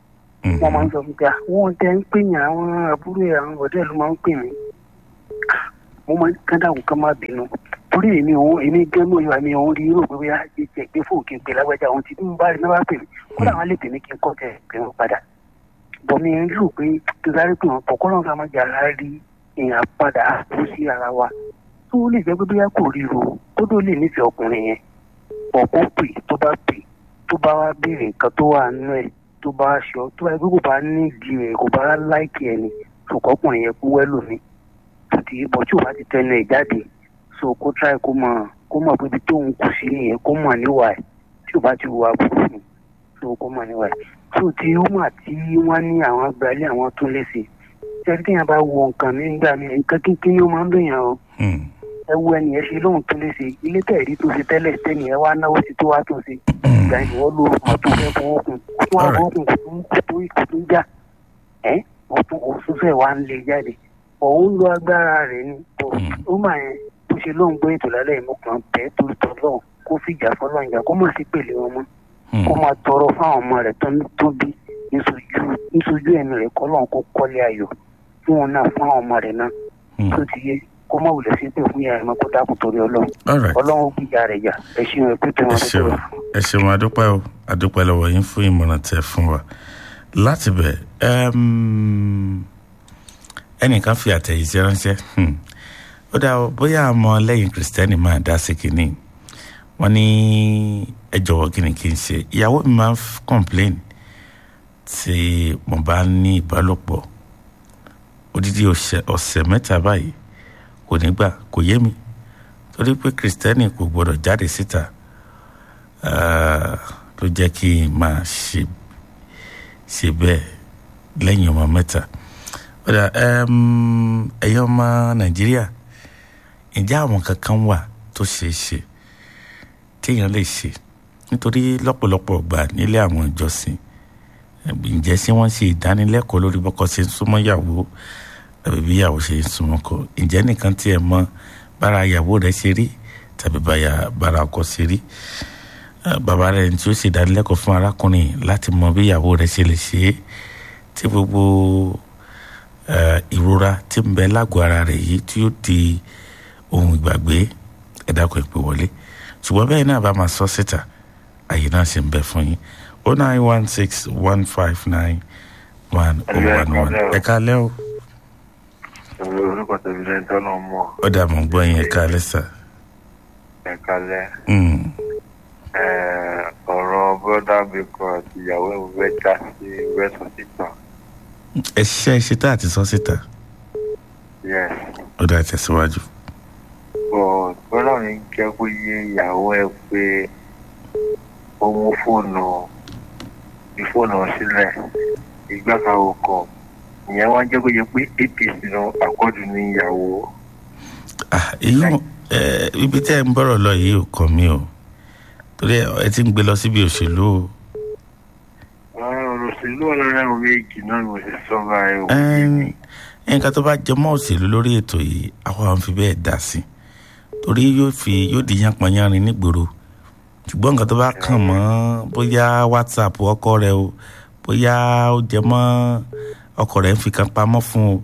wọ́n máa ń sọ fún pé wọ́n tẹ́ ń pè yàn àwọn àbúrò àwọn ọ̀dẹ́ ló máa ń pè mí mo máa ń kádàkùn ká má bínú torí èmi gẹ́nu ìwà mi òun rí rò pé bóyá jẹ́ pé fóònù kí n pè lágbájá òun ti bí mo bá rí náà pè mí kódà wọn lè pè mí kí n kọ́ tẹ̀ pé wọ́n padà bọ̀ mi ń rò pé kí n sáré pè wọ́n pọ̀ kọ́lọ́n ká má jà rí èèyàn padà kú sí ara wa tó lè jẹ́ pé bóyá kò ríro tó tó lè nífẹ̀ẹ́ ọkùnrin yẹn ọ̀pọ̀ pè tó bá wá béèrè nǹkan tó wà nínú ẹ̀ tó bá aṣọ tó bá gbé kò bá nídìí rẹ̀ kò bá láìkì ẹ̀ ni ṣùkọ́kùnrin yẹn kú wẹ́lò mi àti ìbọn tí ò bá ti tẹnu ẹ̀ jáde so kó try kó mọ̀ pé ibi tóun kù sí nìyẹn kó mọ̀ níwà ẹ̀ tí ò bá ti wà burú ni so kó mọ̀ níwà ẹ̀ so tí ó mà tí wọ́n ní àwọn agbálẹ̀ àwọn tún lè ṣe ṣẹ́ni tí yẹn bá wo nǹkan mi nígbà mi nǹkan kínkín ó máa ń dùn yàn o ẹ wo ẹni ẹ ṣe lóhun tó lè ṣe ilé tẹ̀rí tó ṣe tẹ́lẹ̀ tẹ́ni ẹ wá náwó sí tó wá tó ṣe ìgbà ìwọ ló mọ̀ tó fẹ́ fọwọ́ kun kó tó wá fọwọ́ kun kó tó já òtún fẹ́ wá ń lè jáde òun lo agbára rẹ̀ ni ó mà yẹn bó ṣe lóhun gbé ètò lálẹ́ ìmọ̀kàn bẹ́ẹ̀ tó tọ́ lọ́hùn kó fìjà fọlọ́ ìjà kó má sí pèlè wọn mọ́ kó máa tọrọ fáwọn ọmọ rẹ̀ tó bí níṣojú ẹ̀mí rẹ̀ kọ́ lọ́hùn kó kọ́lé ayọ̀ fún wọn náà fún àwọn ọmọ rẹ̀ náà tó ti yé kó má wulẹ̀ sí pé fún yàrá kó dákun torí ọlọ́run ọlọ́run ó gbìyà rẹ̀ jà ẹ ṣeun ẹ pé tẹ̀wọ́n tó tẹ̀wọ́. ẹ ṣeun adúpẹ́ lọ́wọ́ yín fún ìmọ̀ràn tẹ́ fún wa láti bẹ̀ ẹnìkan fi àtẹ̀yìntì ránṣẹ́ ó dá bóyá àmọ́ lẹ́yìn kìrìsìtẹ́nì máa dá sí kínní wọ́n ní ẹ jọ̀wọ́ kí ni kí n ṣe ìyàwó mi máa ń complain tí mo bá ní ìbálòpọ̀ odidi ọ̀sẹ̀ mẹ́ta báyìí kò ní gbà kò yé mi torí pé kìrìsìtẹ́nì kò gbọdọ̀ jáde síta ló jẹ́ kí n máa ṣe bẹ́ẹ̀ lẹ́yìn ọmọ mẹ́ta ọ̀dà ẹ̀yin ọmọ nàìjíríà ǹjẹ́ àwọn kankan wà tó ṣeé ṣe téèyàn lè ṣe nítorí lọ́pọ̀lọpọ̀ gbà nílé àwọn ìjọsìn ǹjẹ́ sí wọ́n ṣe ìdánilẹ́kọ̀ọ́ lórí bọ́kọ ṣe ń súnmọ́ ìyàwó tàbí bí ìyàwó ṣe ń súnmọ́ ọkọ ǹjẹ́ nìkan tí ẹ mọ bára ìyàwó rẹ ṣe rí tàbí bára ọkọ ṣe rí bàbá rẹ tí ó ṣe ìdánilẹ́kọ̀ọ́ fún arákùnrin láti mọ bí ìyàwó rẹ ṣe lè ṣe é tí gbogbo ìrora tí ń bẹ lágọ̀ọ́ ara rẹ̀ yìí tí ó di ohun ìgbàgbé ẹ dákun ìpè wọlé ṣùgbọ́n bẹ́ẹ̀ náà bá máa sọ síta àyè náà ṣe ń bẹ fún yín 09161591011 ẹ káalẹ́ o. orúkọ tẹ̀lé ẹ̀ tọ́nà mọ́. ó dà mọ́ gbọ́ yín ẹ káalẹ́ sà. ẹ káalẹ́. ọ̀rọ̀ bọ́dà bíkọ́ àti ìyàwó ẹ̀ fẹ́ já sí wẹ́sàn síta. ẹ ṣiṣẹ́ ṣetá àti sọ síta. yes. ó dà tẹ̀síwájú. bọ́dà mi jẹ́ kó yé ìyàwó ẹ̀ pé ó mú fóònù sílẹ̀ ìgbà kan ò kọ̀ ìyẹn wá jẹ́ kó yẹ pé apc lọ àkọ́dù ní ìyàwó. ibi tẹ́ ẹ ń bọ̀rọ̀ lọ yìí ò kàn mí o torí ẹ ti ń gbé lọ síbi òṣèlú o. ọ̀rọ̀ òṣèlú ọlọ́run ẹ̀rọ méjì náà ni mo ṣe sọ báyìí o. nǹkan tó bá jẹ mọ́ òṣèlú lórí ètò yìí àwọn àwọn fi bẹ́ẹ̀ dá sí torí yóò di yánpọnyánrin nígboro ṣùgbọ́n nǹkan tó bá kàn mọ́ bóyá whatsapp ọkọ rẹ o bóyá ó jẹ mọ́ ọkọ rẹ ń fi kan pamọ́ fún o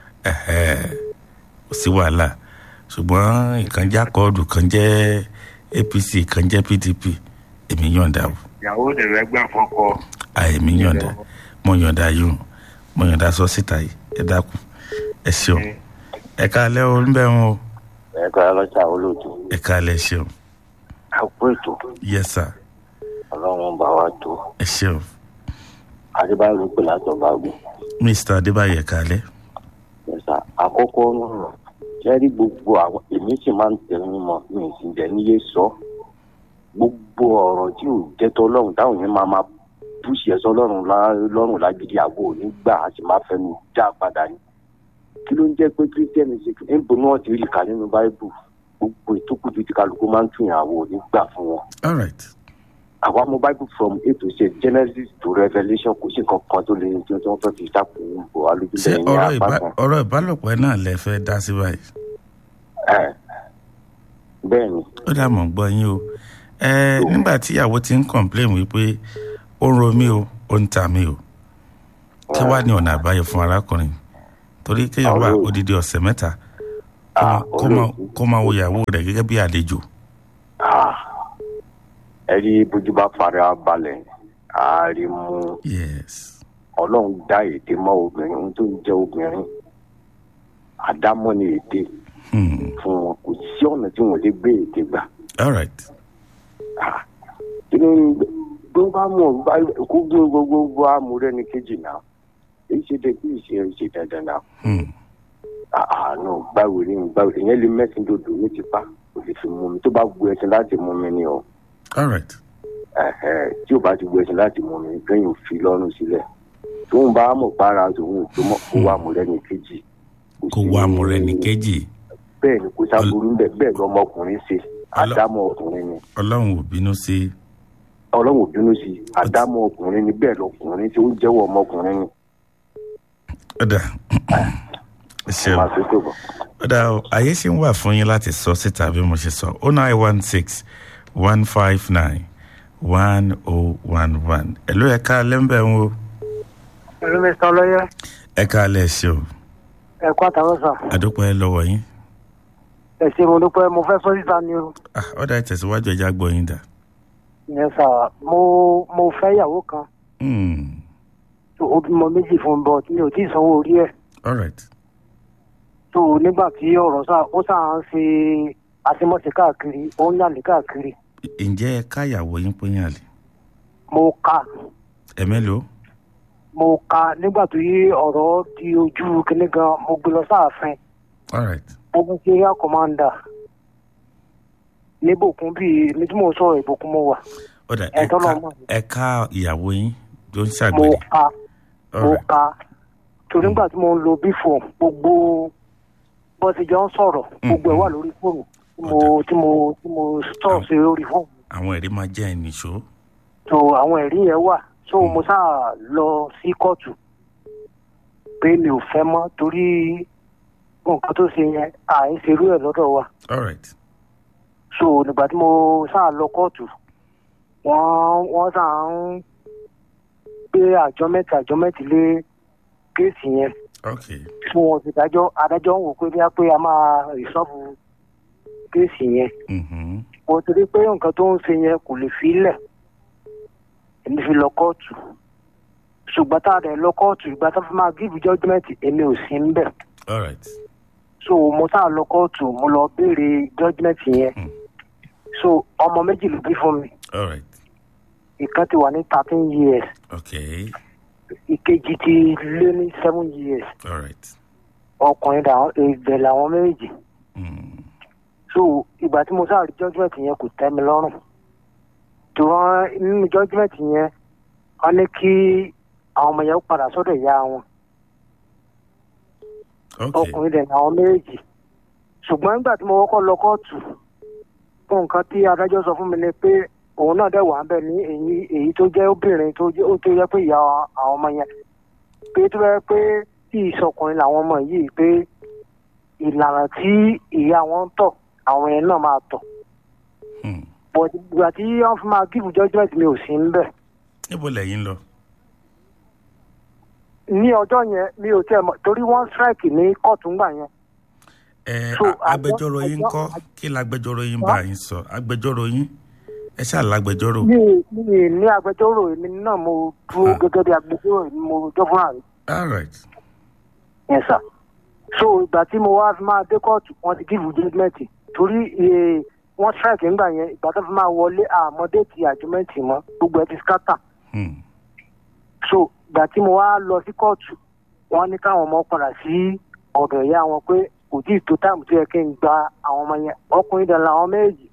kò sí wàhálà ṣùgbọ́n ìkan jẹ́ akọ́ọ̀dù kan jẹ́ apc kan jẹ́ pdp èmi yọ̀ǹda o. ìyàwó rẹ̀ rẹ̀ gbà fọ́kọ. èmi yọ̀ǹda mo yọ̀ǹda yóò mo yọ̀ǹda sọ síta yìí ẹ dákun ẹ ṣeun ẹ káalẹ́ o ń bẹ̀ wọn o. ẹ káalẹ́ lọ́jà olóòtú. ẹ káalẹ́ ṣeun. àpò ètò. yes sir. ọlọ́run bá wa tó. ẹ ṣeun. adébáyọ̀ ló pè látọ̀gbà gbé. mr adébáyọ̀ kalẹ̀. yes sir àkọ́kọ́ náà jẹ́rí gbogbo àwọn èmi sì máa ń tẹnu mọ́ mi sì jẹ́ níyé sọ gbogbo ọ̀rọ̀ tí ò jẹ́ tọ́lọ́run táwọn yẹn máa búṣì ẹ̀sọ́ lọ́rùn lágídí àgbo nígbà a sì máa fẹnu já padà ní. kí ló ń jẹ́ pé kírísítẹ́nì ṣe níbo náà ti rí kà nínú báíbù gbogbo ìtókùtù tí kálukú máa ń tún ìyàwó nígbà fún wọn. all right. àwa mọ bible from a to z genesis to revelation kò sí kankan tó lè tí wọ́n fẹ́ fi sápò ìbò alójúlẹ̀ ní apá kan. ọ̀rọ̀ ìbálòpọ̀ náà lẹ fẹ́ dá sí báyìí. bẹ́ẹ̀ ni. ó dà mọ̀ gbọ́ yín o nígbà tí ìyàwó ti ń complain wípé ó ń ro mí o ó ń ta mí o kí wàá ní ọ̀nà àbáyọ fún arákùnrin torí kéèyàn wà odidi ọ̀sẹ̀ mẹ́ta kó máa wo ìyàwó rẹ̀ gẹ́gẹ́ bí àlejò. ẹ̀rí bójú bá fara balẹ̀ àárímú ọlọ́run dá èdè mọ́ obìnrin tó ń jẹ́ obìnrin àdámọ́ ni èdè fún wọn kò sí ọ̀nà tí wọ́n lè gbé èdè gbà. tó bá mọ̀ kó gbé gbogbo amúrẹ́ni kejì náà èyí ṣe dé kí ìṣe dandan náà. àánú báwo ni ìyẹn lè mẹ́sìn dòdò ní tipa kò lè fi mú mi tó bá gbé ẹsẹ̀ láti mú mi ni o. tí o bá ti gbé ẹsẹ̀ láti mú mi kẹ́yìn fi lọ́rùn sílẹ̀ tóun bá mọ̀ para tòun tó mọ̀ kó wà amúrẹ́ni kejì. kó wà amúrẹ́ni kejì. bẹ́ẹ̀ ni kò sábúrú bẹ́ẹ̀ lọ́mọkùnrin ṣe àdámọ́ ọkùnrin ni. ọlọ́run ò bínú sí. àdámọ́ ọkùnrin ni bẹ́ẹ̀ lọkùnrin tí ó jẹ́wọ́ ọmọkùnrin ni. ọ̀dà ṣeun ọ̀dà àyè ṣì ń wà fún yín láti sọ síta bí mo ṣe sọ 0916-159-1011 ẹ̀lú ẹ̀ka lẹ́ńbẹ̀ ń wo. ẹ̀lú mr ọlọ́yẹ. ẹ̀ka alẹ́ ṣe o. ẹ̀kọ́ àtàwọn sà. àdúpẹ́ lọ́wọ́ yín. ẹ ṣé mo dúpẹ́ mo fẹ́ sọ síta ni o. ọ̀dà ìtẹ̀síwájú ẹja gbọ́ yín dà. ìyẹn sà mo fẹ́ ìyàwó kan. ó bímọ méjì fún un bọ̀ tí mi ò tí ì sanwó orí ẹ̀. tó nígbà tí ọ̀rọ̀ ó sà ń ṣe àṣemọ́ṣe káàkiri ó ń yàlé káàkiri. ǹjẹ́ ẹ ká ìyàwó yín pé yàlé. mo ka. ẹ̀mẹ́lòó. mo ka nígbà tó yí ọ̀rọ̀ di ojú kinní gan mo gbé lọ sáàfin. ogun ti area commander níbòkun bíi ní tí mo sọ̀rọ̀ ìbòkun mo wà. ọ̀dà ẹ ká ìyàwó yín tó ń ṣàgbèrè. mo ka torí nígbà tí mo ń lo bífò gbogbo bó ti jọ ń sọ̀rọ̀ gbogbo ẹ̀ wà lórí fóònù tí mo stọ̀ sí lórí fóònù. àwọn ẹ̀rí máa jẹ́ ìnìṣó. so àwọn ẹ̀rí yẹn wà so mo sáà lọ sí kóòtù pé mi ò fẹ́ mọ́ torí nǹkan tó ṣe yẹn àìṣerú ẹ̀ lọ́dọ̀ wa. so nígbà tí mo sáà lọ kóòtù wọ́n sáà ń gbé àjọ mẹ́tì lé kéèsì yẹn. tí wọ́n ti adájọ́ ń wò pé bí a máa rìsọ́ọ̀bù kéèsì yẹn. mo ti rí pé nǹkan tó ń ṣe yẹn kò lè fi lẹ̀ èmi fi lọ kóòtù ṣùgbọ́n tá a dẹ̀ lọ kóòtù ìgbà tó fi máa give judgement èmi ò sí ń bẹ̀. so mo sáà lọ kóòtù mo lọ béèrè judgement yẹn so ọmọ méjì ló bí fún mi. ìkan ti wà ní 13 years. ìkejì ti lé ní 7 years. ọkùnrin ìbẹ̀ làwọn méjì. so ìgbà tí mo sáà rí judgement yẹn kò tẹ́ mi lọ́rùn tó wọn nínú judgement yẹn wọn ní kí àwọn ọmọ yẹn padà sọ́dọ̀ ìyá wọn. ọkùnrin dẹ̀ ní àwọn méjì ṣùgbọ́n nígbà tí mo kọ́kọ́ lọ kóòtù fún nǹkan tí adájọ́ sọ fún mi ni pé òun náà dẹ̀ wà ń bẹ̀ ní èyí tó jẹ́ obìnrin tó jẹ́ pé ìyá àwọn ọmọ yẹn pé tó bẹ́ẹ̀ pé tí ìṣọkùnrin làwọn ọmọ yìí pé ìlànà tí ìyá wọn ń tọ̀ àwọn yẹn náà máa tọ̀. but ìgbà tí wọ́n fi máa give judgement mi ò sí ń bẹ̀. níbo lẹ́yìn lọ. ní ọjọ́ yẹn mi ò tẹ́ mọ̀ torí wọ́n strike ní kóòtù ńgbà yẹn. agbẹjọ́rò yín kọ́ kí lágbẹjọ́rò yín bá yín sọ agbẹjọ́rò yín ẹ ṣáà lágbẹjọ́rò. mi ní agbẹjọ́rò èmi náà mo dúró gẹ́gẹ́ bí agbẹjọ́rò mo jọ fúnra mi. yes sir. so ìgbà tí mo wá fi máa dé kóòtù wọ́n ti give judgement torí wọ́n strike ńgbà yẹn ìgbà tó fi máa wọlé àmọ́dé ti àjùmẹ́ǹtì mọ́ gbogbo ẹ̀ ti scatter. so ìgbà tí mo wá lọ sí kóòtù wọ́n ní káwọn ọmọ padà sí ọ̀dọ̀ ìyá wọn pé kò tí ì tó táìmù tó yẹ kí n gba àwọn ọmọ yẹn ọkùnrin dẹ̀ làwọn méjì.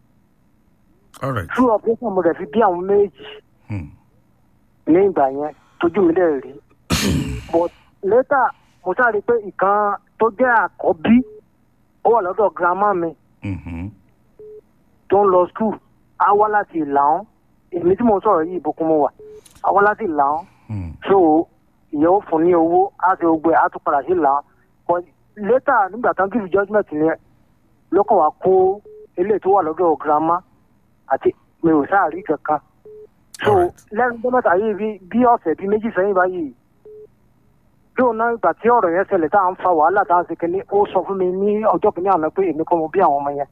true operation mo dẹ̀ fi bí àwọn méjì ní ìgbà yẹn tójú mi dẹ̀ rí. but later mo sáré pé ìkan tó jẹ́ àkọ́bí ó wà lọ́dọ̀ grandma mi tó ń lọ skul á wá láti ìlànà èmi tí mo sọ̀rọ̀ yìí ìbùkún mo wà á wá láti ìlànà so ìyẹn ó fún ní owó á ti gbogbo ẹ̀ á tún padà sí ìlànà but later nígbà tán give judgement ni lọ́kàn wá kó eléyìí tó wà lọ́dọ̀ grandma àti mi ò sáà rí kankan so lẹ́nu tó mẹ́ta yìí bí ọ̀sẹ̀ bíi méjì sẹ́yìn báyìí yóò ná ìgbà tí ọ̀rọ̀ yẹn ṣẹlẹ̀ tá à ń fa wàhálà tá à ń ṣe kínní ó sọ fún mi ní ọjọ́ kìíní àná pé èmi kọ́ mo bí àwọn ọmọ yẹn.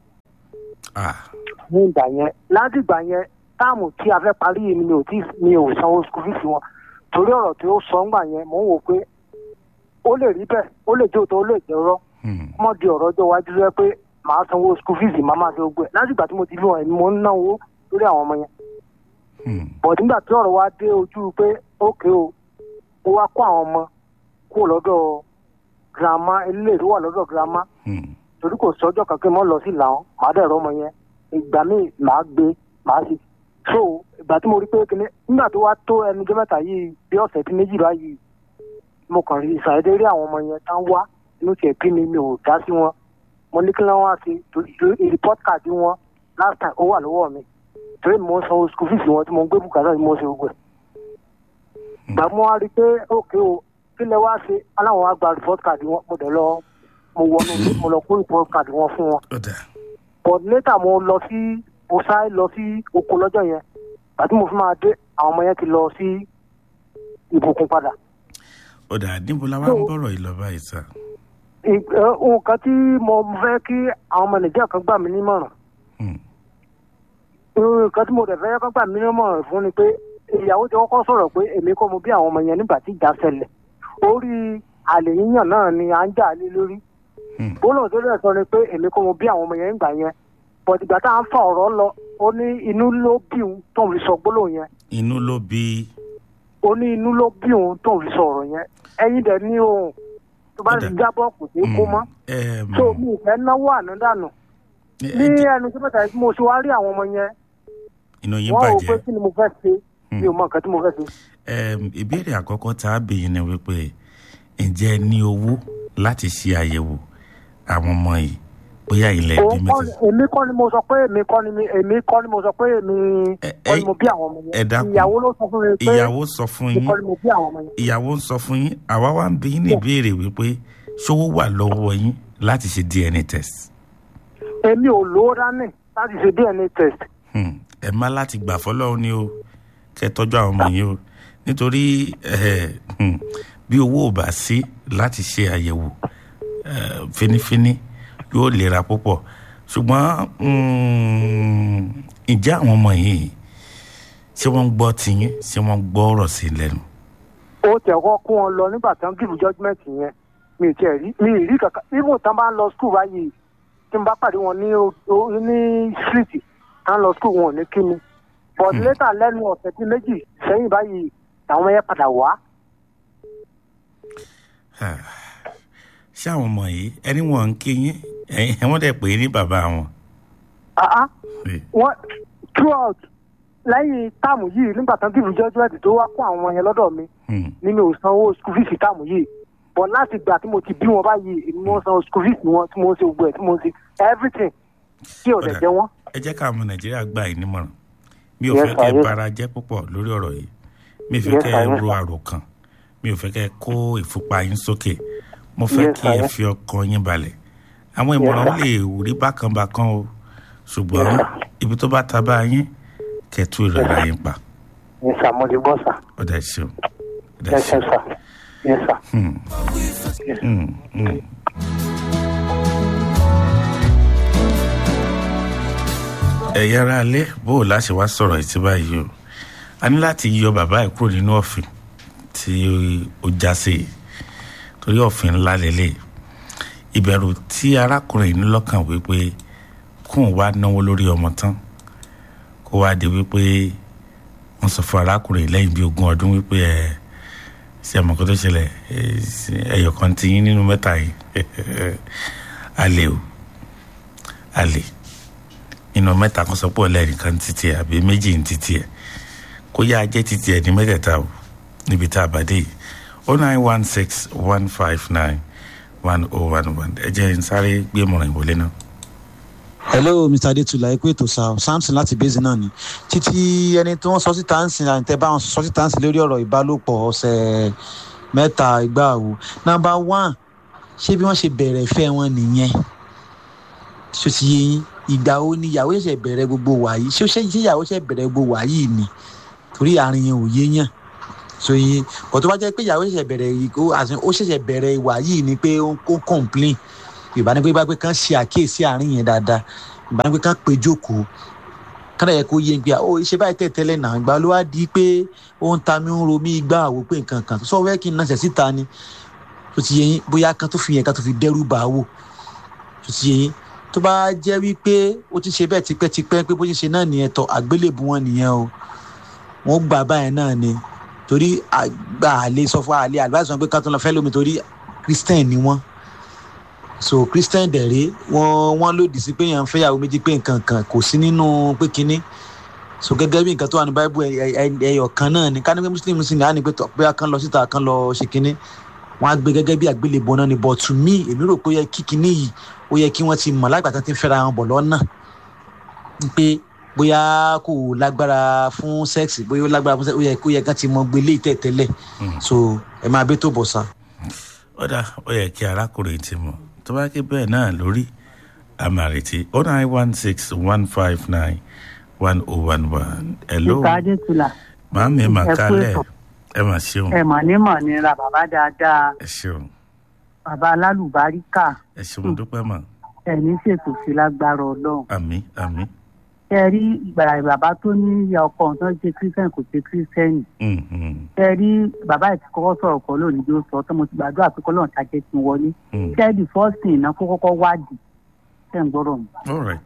ní ìgbà yẹn láti ìgbà yẹn táàmù tí a fẹ́ parí yìí mi ò sanwó school fees wọn torí ọ̀rọ̀ tí ó sọ ńgbà yẹn mò ń wò pé ó lè rí bẹ́ẹ̀ ó lè jẹ́ òótọ́ ó lè jẹ́ ọ̀rọ̀ mọ́ di ọ̀rọ̀ ọjọ́ iwájú rẹ pé màá sanwó school fees màá máa ṣe gbogbo ẹ̀ láti ìgbà tí mo ti bí wọn èmi mo ń náwó lórí àwọn ọmọ yẹn. bọ̀dé nígbà tí ọ̀rọ̀ wa dé ojú pé ókè o ó wá kó àwọn ọmọ kúrò lọ́dọ̀ girama ilé tó wà lọ́dọ̀ girama torí kò sọ́jọ́ kankan mọ́ lọ sí làwọn màá dẹ̀rọ ọmọ yẹn ìgbà míì màá gbé màá sì so ìgbà tí mo rí pé kíní nígbà tó wá tó ẹnujọ́ mẹ́ta yìí bí ọ̀sẹ̀ tí méjì báyìí mo kàn rí ìsàlẹ̀ rí àwọn ọmọ yẹn tá ń wá inú tiẹ̀ bí mi ò dá sí wọn mo ní kí wọ́n wá sí report card wọn last time ó wà lọ́wọ́ mi torí mo ń sanwó school fees wọn tí mo ń gbé bùkátà tí mo ń ṣe gbogbo ẹ̀. ìgbà mo wá rí pé ókè o kí lẹ wá ṣe aláwọn wá gba report card wọn mo dẹ̀ lọ mo wọnú mo lọ kó report card wọn fún wọn. but later mo sáré lọ sí oko lọ́jọ́ yẹn àti mo fi máa dé àwọn ọmọ yẹn ti lọ sí ìbùkún padà. ọ̀dà níbo la wá ń bọ̀rọ̀ ìlọ́ba ìta. nǹkan tí mo fẹ́ kí àwọn ọmọ nàìjíríà kan gbà mí nímọ̀ràn nǹkan tí mo dẹ̀ fẹ́ kán gbà mí nímọ̀ràn fún ni pé ìyàwó tí wọ́n kọ́ sọ̀rọ̀ pé èmi kọ́ mo bí àwọn ọmọ yẹn nígbà tí ìjà ṣẹlẹ̀ orí àlè yíyàn náà ni à ń jà lé lórí gbólóhùn tó dẹ̀ sọ ni pé èmi kọ́ mo bí àwọn ọmọ yẹn nígbà yẹn bọ̀dìgbà tá à ń fa ọ̀rọ̀ lọ ó ní inú ló bí òun tó ń fi sọ gbólóhùn yẹn. inú ló bí. ó ní inú ló bí òun tó ń fi sọ ọ̀rọ̀ yẹn ẹ̀yin dẹ̀ ní ohun tó bá ti jábọ̀ kò sí kó mọ́. so mi ì fẹ́ náwó àná dànù ní ẹnu tó bẹ̀tẹ̀ tí mo ṣe wá rí àwọn ọmọ yẹn inú yín wọ́n bàjẹ́. rò pé kí ni mo fẹ́ ṣe mi ò mọ nǹkan tí mo fẹ́ ṣe. ìbéèrè àkọ́kọ́ tá a bèyìn ni wípé ǹjẹ́ ẹ ní owó láti ṣe àyẹ̀wò àwọn ọmọ yìí bóyá ilẹ̀ bí mẹ́tẹ̀. èmi kọ́ ni mo sọ pé èmi kọ́ ni mo sọ pé èmi kọ́ ni mo bí àwọn ọmọ yẹn ìyàwó ló sọ fún mi pé ìyàwó sọ fún yín èmi kọ́ ni mo bí àwọn ọmọ yẹn. ìyàwó ń sọ fún yín àwa wá ń bi yín ní ìbéèrè wípé ṣówó wà lọ́wọ́ yín láti ṣe DNA test. èmi ò lówó dání láti ṣe DNA test. ẹ má láti gbà fọlọ́run ni o kẹ́ tọ́jú àwọn ọmọ yín o nítorí bí owó ò bá sí láti ṣe àyẹ̀wò fínífíní yóò lera púpọ̀ ṣùgbọ́n ǹjẹ́ àwọn ọmọ yìí ṣé wọ́n ń gbọ́ tiyín ṣé wọ́n ń gbọ́ ọ̀rọ̀ sí lẹ́nu. ó tẹ̀ kọ́ kó wọn lọ nígbà tán gíìfù judgement yẹn mi ì rí kankan even tán bá ń lọ school báyìí tí n bá pàdé wọn ní street tán lọ school wọn ò ní kí mi but later lẹ́nu ọ̀sẹ̀ tí méjì sẹ́yìn báyìí làwọn yẹn padà wá. ṣé àwọn ọmọ yìí ẹni wọn ń kí yín wọ́n dẹ̀ pè é ní bàbá wọn. wọ́n throughout lẹ́yìn táàmù yìí nígbà tán gíìfù judgement tó wá kó àwọn yẹn lọ́dọ̀ mi ní mi ò sanwó school fees táàmù yìí but láti gbà tí mo ti bí wọn báyìí èmi mo san school fees wọn tí mo ń ṣe gbogbo ẹ̀ tí mo ń ṣe everything tí ò dẹ̀ jẹ́ wọ́n. ẹ jẹ́ ká ọmọ nàìjíríà gbà yín nímọ̀ràn mi ò fẹ́ kẹ́ ẹ bara jẹ́ púpọ̀ lórí ọ̀rọ̀ yìí mi ò fẹ́ kẹ́ ẹ ro àròkàn mi ò fẹ́ kẹ́ ẹ kó ìfúnpá yín sókè mo fẹ́ kí ẹ fi ọkàn yín balẹ̀ àwọn ìmọ̀ràn lè rí bákan bákan o ṣùgbọ́n ibi tó bá ta bá yín kẹ́tù ìrọ̀lá yín pa. Yes, sir. Mo ti gbọ́ sà. ọ̀dà ìṣeun. Yes, sir. Yes, sir. ẹ̀yà ara alẹ́ bó o láṣẹ wá sọ̀rọ̀ ìtì báyìí o a ní láti yọ bàbá ẹ̀ kúrò nínú ọ̀fìn tí ó já sí i torí ọ̀fìn ńlá lélẹ̀ ìbẹ̀rù tí arákùnrin ní lọ́kàn wípé kóun wá náwó lórí ọmọ tán kó wá di wípé wọ́n sọ fún arákùnrin lẹ́yìn bíi 20 ọdún wípé ṣe àmọ́ kó tó ṣẹlẹ̀ ẹyọ kan ti yín nínú mẹ́ta yìí alẹ́ o alẹ́ inú mẹ́ta kan sọ pé ọ̀lẹ́rìí kan títí ẹ̀ àbí méjì ní títí ẹ̀ kó yá ajẹ́ títí ẹ̀ ní mẹ́tẹ̀ẹ̀ta o níbi tá a bá dé yìí 09161591011 ẹ jẹ́ n sáré gbé mọ̀ràn ìwọlé náà. hello mr adetula ẹ kú ètò sa samson láti bẹ́ẹ̀sì náà ni títí ẹni tí wọ́n sọ síta ń sìn àǹtẹ̀ bá wọn sọ síta ń sìn lórí ọ̀rọ̀ ìbálòpọ̀ ọ̀sẹ̀ mẹ́ta ìgbà wo number one ṣé bí wọ́n ṣe bẹ̀rẹ̀ ìfẹ́ wọn nìyẹn ṣó ti yé yín ìgbà wo ni ìyàwó ṣẹ̀ṣẹ̀ bẹ̀rẹ̀ gbogbo wàyí ṣé ìyàwó ṣẹ̀ bẹ̀rẹ̀ gbogbo wàyí ni torí àárín yẹn ò yé yàn so yín bọ̀ tó bá jẹ́ pé ìyàwó ṣẹ̀ṣẹ̀ bẹ̀rẹ̀ yìí ó ṣẹ̀ṣẹ̀ bẹ̀rẹ̀ ìwà yìí ni pé ó ń complain ìbá ní pé bá pé kán ṣe àkíyèsí àárín yẹn dáadáa ìbá ní pé kán pé jókòó kán dẹ̀ yẹ kó yé ń gbé ó ṣe báyìí tẹ̀tẹ̀lẹ̀ náà ìgbà ló wá di pé ó ń ta mi ń ro mí gbá àwò pé nǹkan kan sọ wẹ́ kí n náà ṣẹ̀ síta ni tó ti yẹ yín bóyá kan tó fi yẹn kan tó fi dẹ́rù bá wò tó ti yẹ yín tó bá jẹ́ wípé ó ti ṣe bẹ́ẹ̀ tipẹ́tipẹ́ pé bó ṣe ṣe náà nìyẹn tọ́ àgbélébù wọn nìyẹn o wọ́n gbà báyẹn náà ni torí àgbà àlè sọ fún àlè advice wọn pé ká tó lọ fẹ́ lómi torí Christian ni wọ́n so Christian dẹ̀rẹ́ wọ́n lòdì sí pé yẹn ń fẹ́yàwó méjì pé nǹkan kan kò sí nínú pé kínní so gẹ́gẹ́ bí nǹkan tó wà ní Bible ẹyọ kan náà ni ká ní pé Muslim sì ní á ní pé pé kán lọ síta kán lọ ṣe kínní wọ́n á gbé gẹ́gẹ́ bí àgbélébùú náà ni but to me èmi rò pé ó yẹ kí kínní yìí ó yẹ kí wọ́n ti mọ̀ lágbàtà tí ń fẹ́ra wọn bọ̀ lọ́nà pé bóyá kò lágbára fún sex bóyá ó lágbára fún sex ó yẹ kán ti mọ gbélé tẹ̀tẹ̀lẹ̀ so ẹ máa bẹ́ tó bọ̀ sa. ó yẹ kí arákùnrin ti mọ̀ tó bá ké bẹ́ẹ̀ náà lórí àmàrètí 09161591011 hello màámi ẹ̀ mà kálẹ̀ ẹ̀ mà ṣeun. ẹ̀ mà ní mọ̀ ní ra bàbá dáadáa. ẹ ṣeun. bàbá alálùbáríkà. ẹ ṣeun dúpẹ́ mọ̀. ẹ̀ ní ṣètò sí lágbára Ọlọ́run. àmín àmín. ẹ rí ìgbà bàbá tó ní ìyá ọkọ tó ń ṣe kírísítẹ́nì kò ṣe kírísítẹ́nì. ẹ rí bàbá ẹ̀ ti kọ́kọ́ sọ̀rọ̀ kọ́ lónìí bí ó sọ tó mo ti gbàdúrà pé kọ́lọ́run ṣàjẹ́ ti wọlé. kẹ́ẹ̀dì fọ́ọ̀sì iná kó kọ́kọ́ wádìí ṣe ń gbọ́dọ̀ mi.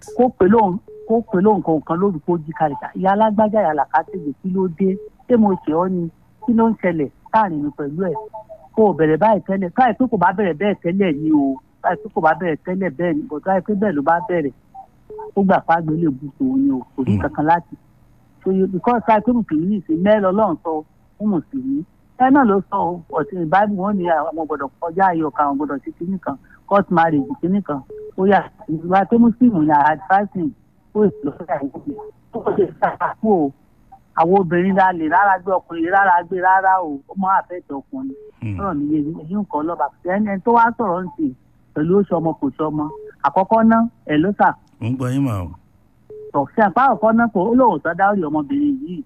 kó pè lóhùn kan lórí kó jí kalẹ̀ ìyá alágbájá ìyá làkàtìgbè kí ló dé ṣé mo ṣe ọ́ ni kí ló ń ṣẹlẹ̀ láàrin mi pẹ̀lú ẹ̀ kó o bẹ̀rẹ̀ báyìí tẹ́lẹ̀ káyọ̀ pé kò bá bẹ̀rẹ̀ bẹ́ẹ̀ tẹ́lẹ̀ ni o káyọ̀ pé kò bá bẹ̀rẹ̀ tẹ́lẹ̀ bẹ́ẹ̀ ni bọ̀ káyọ̀ pé bẹ́ẹ̀ ló bá bẹ̀rẹ̀ ó gbà pàgbé lè bu tòun ni o kò ní kankan láti so you because káyọ̀ pé mùsùlùmí yìí sí mẹ́rin Ọlọ́run sọ fún mùsùlùmí ẹ náà ló sọ ọ̀sìn ìbáàbí wọn ni àwọn gbọ́dọ̀ kọjá ayọ̀ kan àwọn gbọ́dọ̀ ṣe kíní kan court marriage kíní kan ó yà ìgbà pé mùsùlùmí ni advising ó ìlọsẹ̀ ó ṣe ṣàkóso o àwọn obìnrin la lè rárá gbé ọkùnrin rárá gbé rárá o ó máa fẹ́ẹ̀tì ọkùnrin sọ̀rọ̀ mi yé èyí nǹkan lọ́ba ẹni tó wá sọ̀rọ̀ ń sìn pẹ̀lú oṣù ọmọ kò ṣe ọmọ àkọ́kọ́ ná ẹ̀ ló sà. ń gbọ́ yín mà o. ọ̀sẹ̀ àpá ọ̀kọ́ náà kò ó lóun sọ dáwọ́lì ọmọbìnrin yìí.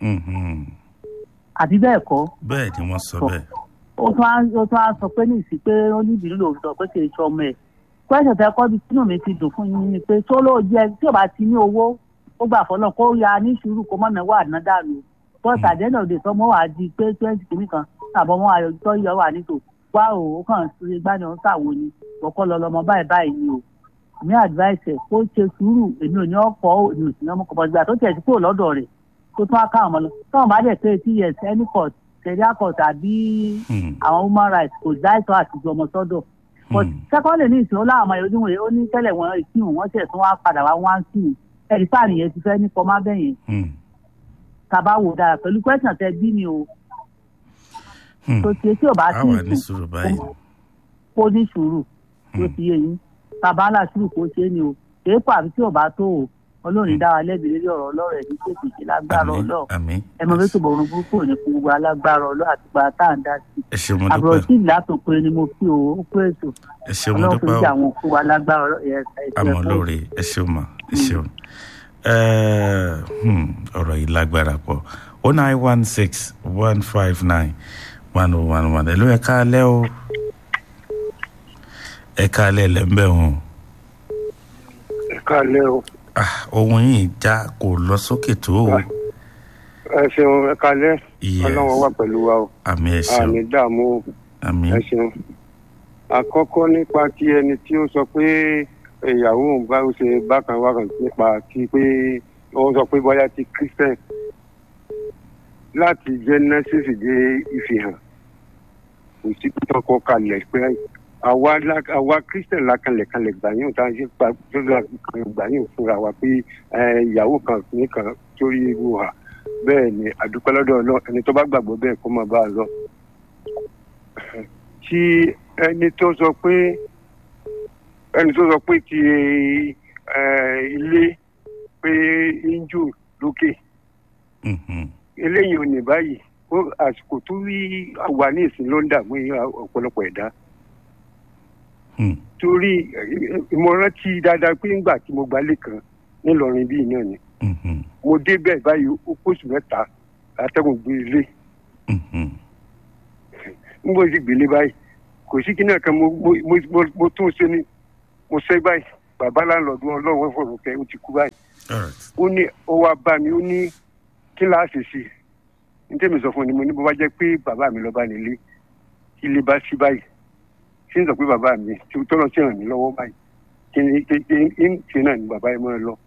àbí bẹ́ẹ̀ kọ́. bẹ́ẹ̀ ni wọ́n sọ bẹ́ẹ̀. ó tún á sọ pé ní ìsìn pé ó ní ìbínú lòun sọ pé kì í ṣe ọmọ ẹ̀. pẹ́sẹ̀ tẹ́ kọ́ bí sínú mi ti dùn fún yín ni pé tó lóò jẹ tí ò bá ti ní owó ó gbà fọlọ́ kó ya ní sùúrù kó mọ̀nà wà ná dànù bọ́ọ̀sì àdéhùn òde sọmọ wà di pé 20 kìíní kan àbọ̀ mọ́ ayọ̀ tó yọ wà nítò wá ó kàn sí gbani ọ̀hún ṣàwo ni ọkọ lọ lọmọ báyìí ni o ní advice ẹ̀ kó ṣe sùúrù èmi ò ní ọkọ̀ èmi ò sì ní ọmọ kọ̀ọ̀bọ̀ ìgbà tó tẹ̀ sí kúrò lọ́dọ̀ rẹ̀ kó tún á ká ọmọ lọ tọ́wọ́n bá dẹ̀ pé 2 years any court sẹ̀ríà court àbí àwọn human rights kò dáìtọ́ àtijọ́ ọmọ sọ́dọ̀ but secondly ní ìsìn ó láwọn ọmọ ìròyìn wọ̀nyí ó ní tẹ́lẹ̀ wọn ìkíhùn wọ́n ṣẹ̀ tún wá padà wá wá ń kíhùn ẹ̀rí sáàrin yẹn ti fẹ́ ní kọ́ má bẹ̀yẹn tàbá wò dára pẹ̀lú question tẹ bí mi o tó ti tí ò bá tí ì sùn kó ní sùúrù tó ti yé yín tàbá là sùúrù kó ṣe é ni o èèpọ̀ àbí tí ò bá tó o Ọlọ́run dá wa lẹ́bi lórí ọ̀rọ̀ ọlọ́rọ̀ ẹ̀ ní ṣètò ìṣe lágbára ọlọ́ọ̀ ẹ mọ bẹ́ẹ̀ tó bọ̀rùn burúkú ní fún gbogbo alágbára ọlọ́ọ̀ àti gba tá à ń dá sí àbúrò tí ìlà tó pé ni mo fi o ó pé ètò ọlọ́run fi jẹ́ àwọn òkú alágbára ọlọ́ọ̀ ẹ̀ àmọ́ lóore ẹ ṣeun mà ẹ ṣeun ọ̀rọ̀ yìí lágbára pọ̀ 09161591011 ẹ̀lú ẹ̀ka alẹ́ o ẹ̀ka alẹ́ lẹ́ńbẹ̀ wọn. ẹ̀ka alẹ́ o. ohun yìí já kò lọ sókè tó o. ẹ ṣeun ẹ̀ka alẹ́ ọlọ́run wà pẹ̀lú wa o. àmì ẹ ṣeun àmì dààmú o. àmì ẹ ṣeun. àkọ́kọ́ nípa ti ẹni tí ó sọ pé ìyàwó òun bá ṣe bákan wákan nípa ti pé wọ́n sọ pé bóyá ti Christian láti Genesis dé ìfihàn kò sí pípọ́ kọ́ kalẹ̀ pé àwa Christian lakanlẹ̀kanlẹ̀ gbàyàn tá a ṣe gbàyàn fúnra wa pé ìyàwó kan nìkan torí irú ha bẹ́ẹ̀ ni àdúpẹ́ lọ́dọ̀ ọlọ́ ẹni tó bá gbàgbọ́ bẹ́ẹ̀ kó máa bá a lọ. tí ẹni tó sọ pé ti ilé pé injú lókè eléyìí ò ní báyìí àsìkò tó rí àwa ní ìsìn ló ń dààmú ọ̀pọ̀lọpọ̀ ẹ̀dá torí ìmọ̀ràn ti dáadáa pé ńgbà tí mo gbalé kan nílọrin bíi náà ni mo débẹ̀ báyìí ó kóṣù mẹ́ta atẹ́gùn gbé ilé ń bó sì gbélé báyìí kò sí kí náà kan mo tún ṣe ni mo ṣe báyìí bàbá láńlọ́ọ̀dù ọlọ́wọ́ fọ̀rọ̀ kẹ́ ó ti kú báyìí ó ní ó wá bá mi ó ní kíláàsì sí ní tèmi sọ fún ni mo ní bó bá jẹ́ pé bàbá mi lọ bá nílé ilé bá sí báyìí ṣé ń sọ pé bàbá mi tí ó tọ́lọ́ sí ràn mí lọ́wọ́ báyìí kí ni ṣe náà ni bàbá yẹn máa lọ.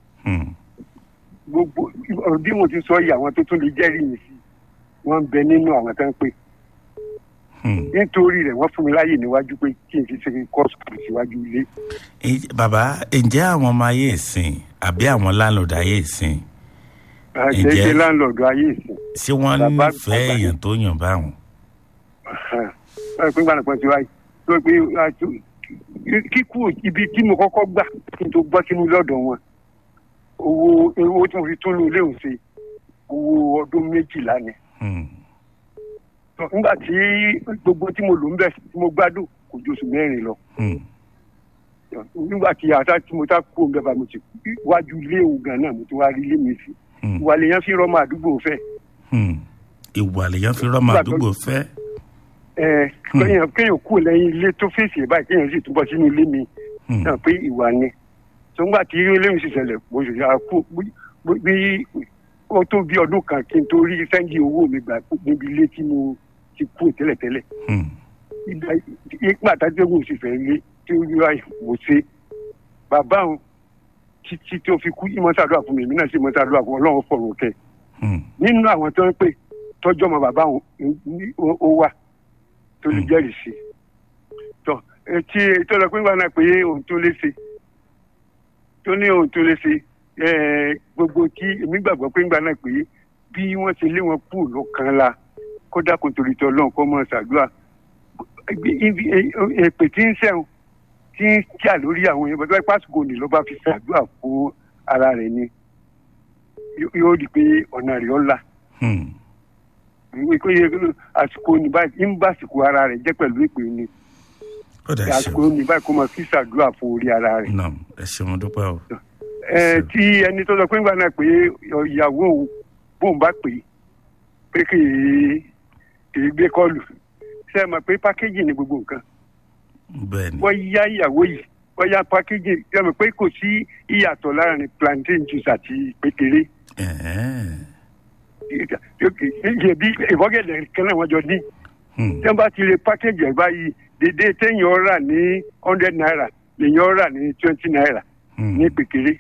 gbogbo bí mo ti sọ yìí àwọn tó tún lè jẹ́rìí mi sí wọ́n ń bẹ nínú àwọn tó ń pè nítorí rẹ̀ wọ́n fún mi láyè níwájú pé kí n fi ṣe kọ́ọ̀sì síwájú ilé. bàbá ǹjẹ́ àwọn ọmọ ayé ìsìn àbí àwọn láńlọ́ọ̀dù ayé ìsìn ṣe láńlọ́ọ̀dù ayé ìsìn ṣé wọ́n nífẹ̀ẹ́ èèyàn tó yàn báwọn. pín gbàdúrà tí wáyé tó pé kíkú ibi tí mo kọ́kọ́ gbà kí n tó gbọ́ sínú lọ́dọ̀ wọn owó tí mo fi tún lò léwu ṣe owó ọdún 12 ni. nígbà tí gbogbo tí mo lò ń bẹ̀ tí mo gbádùn kò ju oṣù 4 lọ. nígbà tí àtà tí mo ta kú òun bẹ́ẹ̀ bá mo ti wájú ilé òun gan náà mo ti wá rí ilé mi sí. ìwà lèèyàn fi rọ́mọ àdúgbò fẹ́. ìwà lèèyàn fi rọ́mọ àdúgbò fẹ́. kéèyàn kú lẹ́yìn ilé tó fèsì ẹ̀ báyìí kéèyàn sì túbọ̀ sínú ilé mi náà pé ìwà ni. tó ń gbà tí ilé mi sì ṣẹlẹ̀ mo sì yà kú bí ó tó bí ọdún kan kí n tó rí sẹ́ńgì owó mi gbà níbi ilé tí mo ti kú tẹ́lẹ̀tẹ́lẹ̀. ìgbà tájọ́gùn sì fẹ́ lé tí ó yọ mo ṣe bàbá òun títí tó fi kú ìmọ̀sádùá fún mi èmi náà sì mọ̀sádùá fún ọlọ́run fọ̀rọ̀ kẹ́ nínú àwọn tó ń pè tọ́jọ́ ọmọ bàbá òun ó wà tó lè jẹ́rìí sí tọ́ etí tó lọ pé ńgbà náà pé òun tó lè ṣe tó ní òun tó lè ṣe gbogbo tí èmi gbàgbọ́ pé ńgbà náà pé bí wọ́n ṣe lé wọn kú lọ́kàn la kódà kò torí tọ́ ọlọ́run kọ́ mọ́ ṣàdúrà èpè tí ń sẹ́wọ̀n tí ń jà lórí àwọn èèyàn bọ́dọ̀ pásítọ̀ ní ló bá fi ṣàdúrà fún ara rẹ̀ ni yóò di pé ọ̀nà rẹ̀ ọ̀la. àsìkò ní báyìí ń bá àsìkò ara rẹ̀ jẹ́ pẹ̀lú ìpè ni àsìkò ní báyìí kó máa fi ṣàdúrà fún orí ara rẹ̀. ẹ ṣeun dúpẹ́ o. tí ẹni tó sọ pé ńgbà náà pé ìyàwó bóun bá pè é pé kì í gbé kọlù ṣe é mọ̀ pé pákéjì ni gbogbo nǹkan. wọ́n yá ìyàwó yìí wọ́n yá pákéjì ṣe é mọ̀ pé kò sí ìyàtọ̀ láàrin plantain juice àti pékeré. ìyẹ̀bí ìfọ́gẹ̀dẹ̀ kan náà wọ́n jọ ní. tí wọ́n bá ti lè pákéjì ẹ̀ báyìí dédé téèyàn rà ní 100 naira lèèyàn rà ní 20 naira ní pékeré.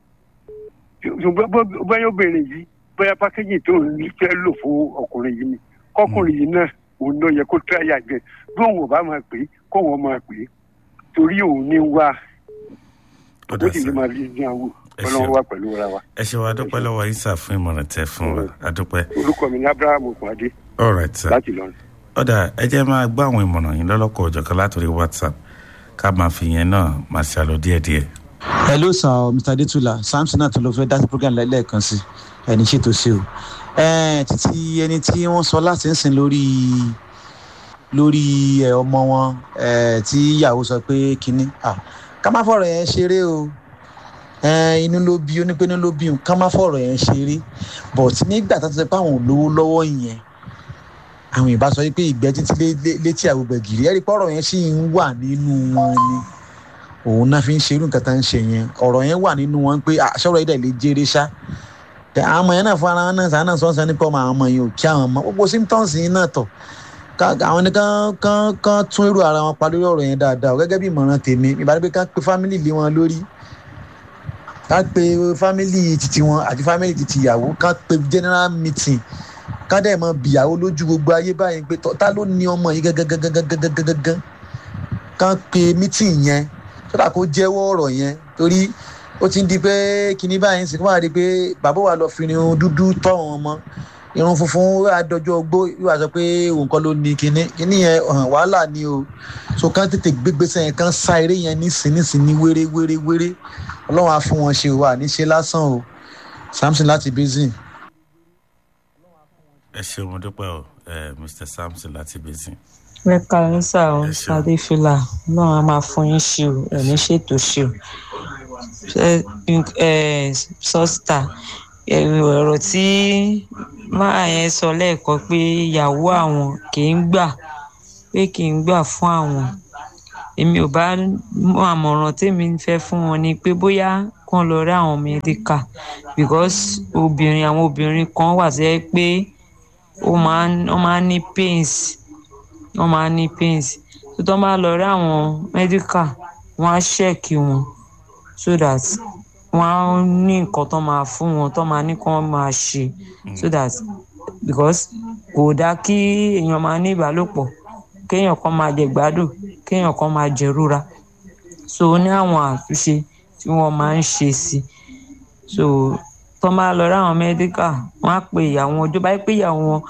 bóyá obìnrin yìí bóyá pákéjì tó ń fẹ́ lò fún ọkùnrin yìí ni kọkùnrin yìí náà òun náà yẹ kó tíráyà jẹ bí òun ò bá máa pè é kó wọn máa pè é torí òun ní wá ó sì ní máa rí ní àwò ọlọ́run wá pẹ̀lú ra wa. ẹ ṣe wa adúpẹ́ lọ́wọ́ isa fún ìmọ̀ràn tẹ fún wa adúpẹ́. orúkọ mi ní abraham okunade. all right sir. láti lọrin. ọ̀dà ẹ jẹ́ máa gbọ́ àwọn ìmọ̀ràn yìí lọ́lọ́kọ̀ ọ̀jọ̀kan látòrí whatsapp ká máa fi yẹn náà máa ṣàlọ́ díẹ̀díẹ̀. hello sir mr adetula samson náà tó lọ fẹ́ dá sí program lẹ́ẹ̀kan sí ẹni ṣètò sí o títí ẹni tí wọ́n sọ láti ń sìn lórí ọmọ wọn tí ìyàwó sọ pé kínní ká má fọ̀rọ̀ yẹn ṣeré o inú ló bí onípinnu ló bí ká má fọ̀rọ̀ yẹn ṣeré but nígbà tó ti sọ pé àwọn olówó lọ́wọ́ yẹn àwọn ìbá sọ pé ìgbẹ́ títí létí àgbègbè ẹ̀rí pọ̀rọ̀ yẹn sì ń wà nínú wọn ni òun náà fi ń ṣerú nǹkan tá ń ṣe yẹn ọ̀rọ̀ yẹn wà nínú wọn pé àṣọ̀rọ̀ yìí dẹ̀ lè jèrè ṣá àwọn ọmọ yẹn náà fún ara wọn náà sáà náà sọ́nsán nípa ọmọ àwọn ọmọ yẹn ò kí àwọn ọmọ gbogbo symptoms yìí náà tọ̀ àwọn ni kán tún irú ara wọn pa lórí ọ̀rọ̀ yẹn dáadáa gẹ́gẹ́ bí ìmọ̀ràn tèmi ìbára pé ká pe family lé wọn lórí ká pe family titi wọn àti family titi ìyàwó ká pe general meeting ká dẹ̀ mọ bìyàwó lójú gbogbo ayé báyìí pé ta ló ní ọmọ yìí gángan ká pe meeting yẹn sọ́dà kó jẹ́wọ́ ọ̀rọ̀ yẹn torí ó ti ń di pé kinní báyìí sì kó máa di pé bàbá wa lọ fi irun dúdú tọ́ wọn mọ́ irun funfun adọjọ́ ogbó yóò wá sọ pé òun kọ́ ló ní kinní yẹn wàhálà ni o so kán tètè gbégbèsè yẹn kán sá eré yẹn nísìnyí wéré ọlọ́run á fún wọn ṣe wà níṣẹ́ lásán o samson láti basin. ẹ ṣeun mo dúpẹ́ o mr samson láti basin. mẹ́ka ń sà ọ́ sadéfìlà náà a máa fún yín ṣe o ẹ̀mí ṣètò ṣe o sọ́stà ọ̀rọ̀ tí máa yẹn sọ lẹ́ẹ̀kan pé ìyàwó àwọn kì í gbà pé kí n gbà fún àwọn. Èmi ò bá mọ àmọ̀ràn tèmi fẹ́ fún wọn ni pé bóyá kán lọ rí àwọn medical because àwọn obìnrin kan wà tó jẹ́ pé wọ́n máa ń ní pains tó tán bá lọ rí àwọn medical wọ́n á ṣẹ́ẹ̀kì wọn so that wọ́n á ní nǹkan tó máa fún wọn tó máa ní kán máa ṣe so that because kò dáa kí èèyàn máa ní ìbálòpọ̀ kéèyàn kan máa jẹ gbádùn kéèyàn kan máa jẹ rúra so ní àwọn àtúnṣe tí wọ́n máa ń ṣe sí so tó bá lọ rí àwọn medical wọ́n á pe ìyàwó wọn tó bá yẹ pé ìyàwó wọn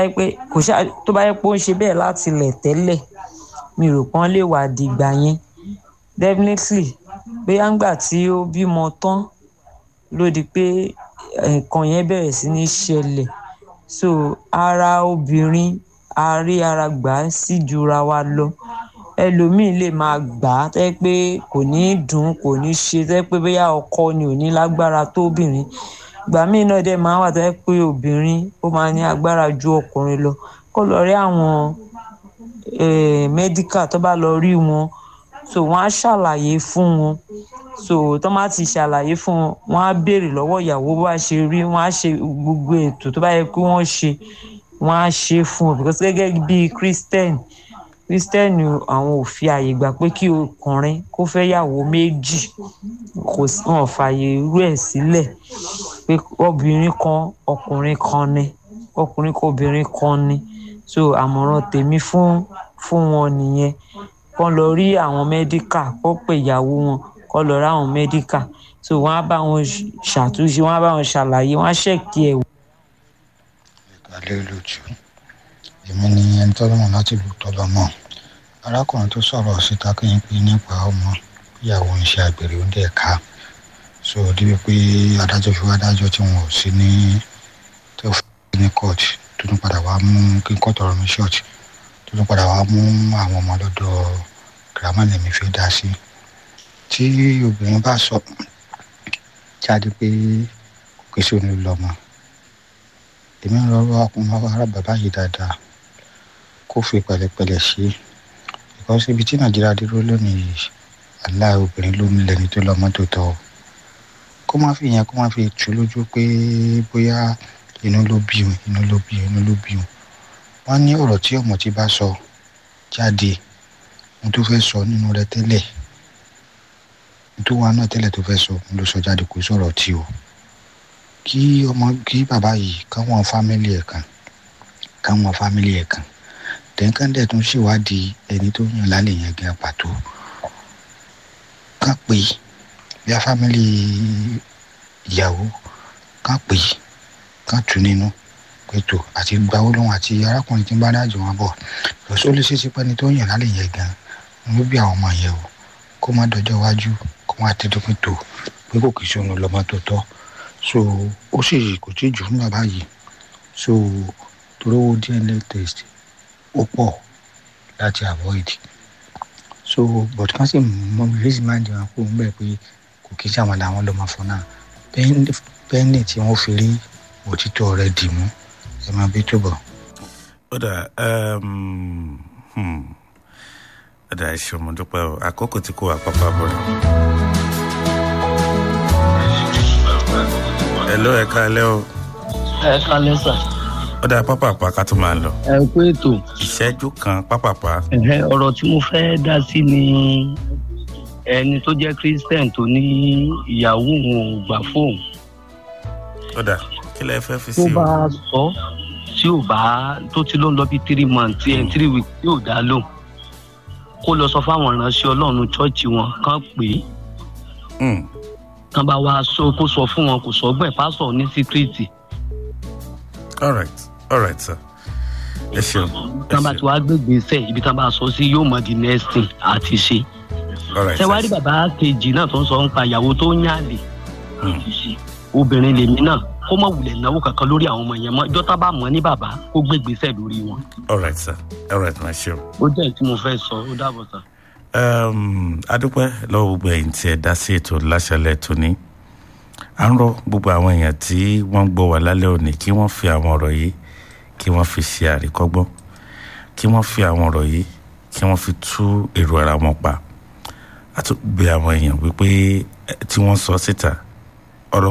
tó bá yẹ pé ó ń ṣe bẹ́ẹ̀ láti lẹ̀ tẹ́lẹ̀ mi rò pọ́n lè wà dìgbà yẹn definitely bóyá ńgbà tí ó bímọ tán ló di pé nǹkan yẹn bẹ̀rẹ̀ sí ní ṣẹlẹ̀ so ara obìnrin ara gbà sí jura wa lọ ẹlòmíì lè máa gbà á tẹ́ pé kò ní dùn kò ní ṣe tẹ́ pé bóyá ọkọ ni ò ní lágbára tó obìnrin ìgbà míì náà dẹ̀ máa wà tẹ́ pé obìnrin ó máa ní agbára ju ọkùnrin lọ kó lọ rí àwọn medical tó bá lọ rí wọn so wọ́n á ṣàlàyé fún wọn so tó má ti ṣàlàyé fún wọn wọ́n á béèrè lọ́wọ́ ìyàwó bá ṣe rí wọ́n á ṣe gbogbo ètò tó bá yẹ kí wọ́n ṣe wọ́n á ṣe fún wọn because gẹ́gẹ́ bí Christian àwọn ò fi àyè gbà pé kí ọkùnrin kó fẹ́ yàwó méjì wọn ò fààyè irú ẹ̀ sílẹ̀ pé obìnrin kan ọkùnrin kan ni ọkùnrin kan obìnrin kan ni so àmọ̀ràn tèmi fún wọn nìyẹn kán lọ rí àwọn medical kó pè ìyàwó wọn kán lọ rí àwọn medical so wọ́n á bá wọn ṣàtúnṣe wọ́n á bá wọn ṣàlàyé wọ́n á ṣèkí ẹ̀ wò. ìkàlẹ́ olójú èmi ni ẹni tọ́lọ́mọ láti lù tọ́lọ́mọ arákùnrin tó sọ̀rọ̀ síta kéyìn pé nípa ọmọ ìyàwó iṣẹ́ àgbèrè ó dẹ̀ ká so débi pé adájọ́ fi wá dájọ́ tí wọn ò sí ní tó fi ní court tó tún padà wá mú kí n kọ́ tọrọ mi church tó tún padà wá mú àwọn ọmọ lọ́dọ̀ girama lèmi fi dá sí tí obìnrin bá sọ jáde pé kò sí òní lọ́mọ èmi ń rọrọ ọkùnrin ará bàbá yìí dáadáa kó fi pẹ̀lẹ́pẹ̀lẹ́ ṣe because ibi tí Nàìjíríà dúró lónìí aláì obìnrin ló ń lẹni tó lọ́mọ tó tọ́ kó má fi yẹn kó má fi tù lójú pé bóyá inú ló bí òun wọ́n ní ọ̀rọ̀ tí ọmọ tí bá sọ jáde mo tó fẹ́ sọ nínú rẹ̀ tẹ́lẹ̀ tó wà náà tẹ́lẹ̀ tó fẹ́ sọ mo ló sọ jáde kó sọ̀rọ̀ tí o kí bàbá yìí káwọn fámìlì ẹ̀ kan tẹ̀ǹkàndẹ̀ tó ń ṣèwádìí ẹni tó yàn lálẹ́ yẹn gan pàtó ká pè bí a fámìlì ìyàwó ká pè ká tù nínú pẹ̀tọ́ àti gbawó lóhùn àti arákùnrin tí ń bá dájọ́ wọn bọ̀ lọ́sọ́ lè ṣe é ṣe pẹ́ni tó yàn lálẹ́ yẹn gan ló bí àwọn ọmọ yẹn o kó má dọjọ́ iwájú kó má tẹ́tọ́ pẹ̀tọ́ pé kò kì í ṣòro lọ́mọ tó tọ́ so ó sì kò tí jù fún bàbá yìí so torówó DNA test ó pọ̀ láti avoid so but kan sì mọ release mind wọn kó ń bẹ̀ pé kò kí sàwọn làwọn lọ́mọ fún náà pẹ́ẹ́nì tí wọ́n fi rí òtítọ́ rẹ̀ dì mú ẹ máa bí tó bọ̀. ó dà ṣe ọmọ dúpẹ́ o àkókò tí kò wà pápá bọ̀ rẹ̀. hello ẹ káalẹ́ o. ẹ káalẹ́ sà. ó dáa pápápá ká tó máa lọ. ẹ kú ètò. ìṣẹ́jú kan pápápá. ọ̀rọ̀ tí mo fẹ́ dá sí ni ẹni tó jẹ́ Christian tó ní ìyàwó òun ò gbà fóun. ó dáa kí lẹ fẹ́ fi sí o. tó bá sọ tí ò bá tó ti ló ń lọ bí 3 months 3 weeks tí ò dá lóhùn kó lọ sọ fáwọn ìránṣẹ́ Ọlọ́run chọ́ọ̀chì wọn kàn pé kan bá wa kó sọ fún wọn kò sọgbọn pásọ ní síkírìtì. all right sir. ẹ ṣeun. tán bá ti wá gbégbèsè ibi tán bá sọ sí yóò mọ di next thing àti ṣe. ṣé wàá rí bàbá kejì náà tó ń sọ nípa ìyàwó tó ń yàlè. obìnrin lèmi náà kó má wulẹ̀ náwó kankan lórí àwọn ọmọ yẹn mọ́ ìjọ tá bá mọ̀ ní bàbá kó gbégbèsè lórí wọn. all right sir my ṣeun. ó jẹ́ tí mo fẹ́ sọ ó dàbọ̀ sir. adúpẹ́ lọ́wọ́ gbogbo ẹ̀yin tí ẹ dá sí ètò láṣálẹ́ tòní à ń rọ gbogbo àwọn èèyàn tí wọ́n ń gbọ́ wá lálẹ́ òní kí wọ́n fi àwọn ọ̀rọ̀ yìí kí wọ́n fi ṣe àríkọ́gbọ́n kí wọ́n fi àwọn ọ̀rọ̀ yìí kí wọ́n fi tú èrò ara wọn pa. A tún bẹ̀ àwọn èèyàn wípé tí wọ́n sọ síta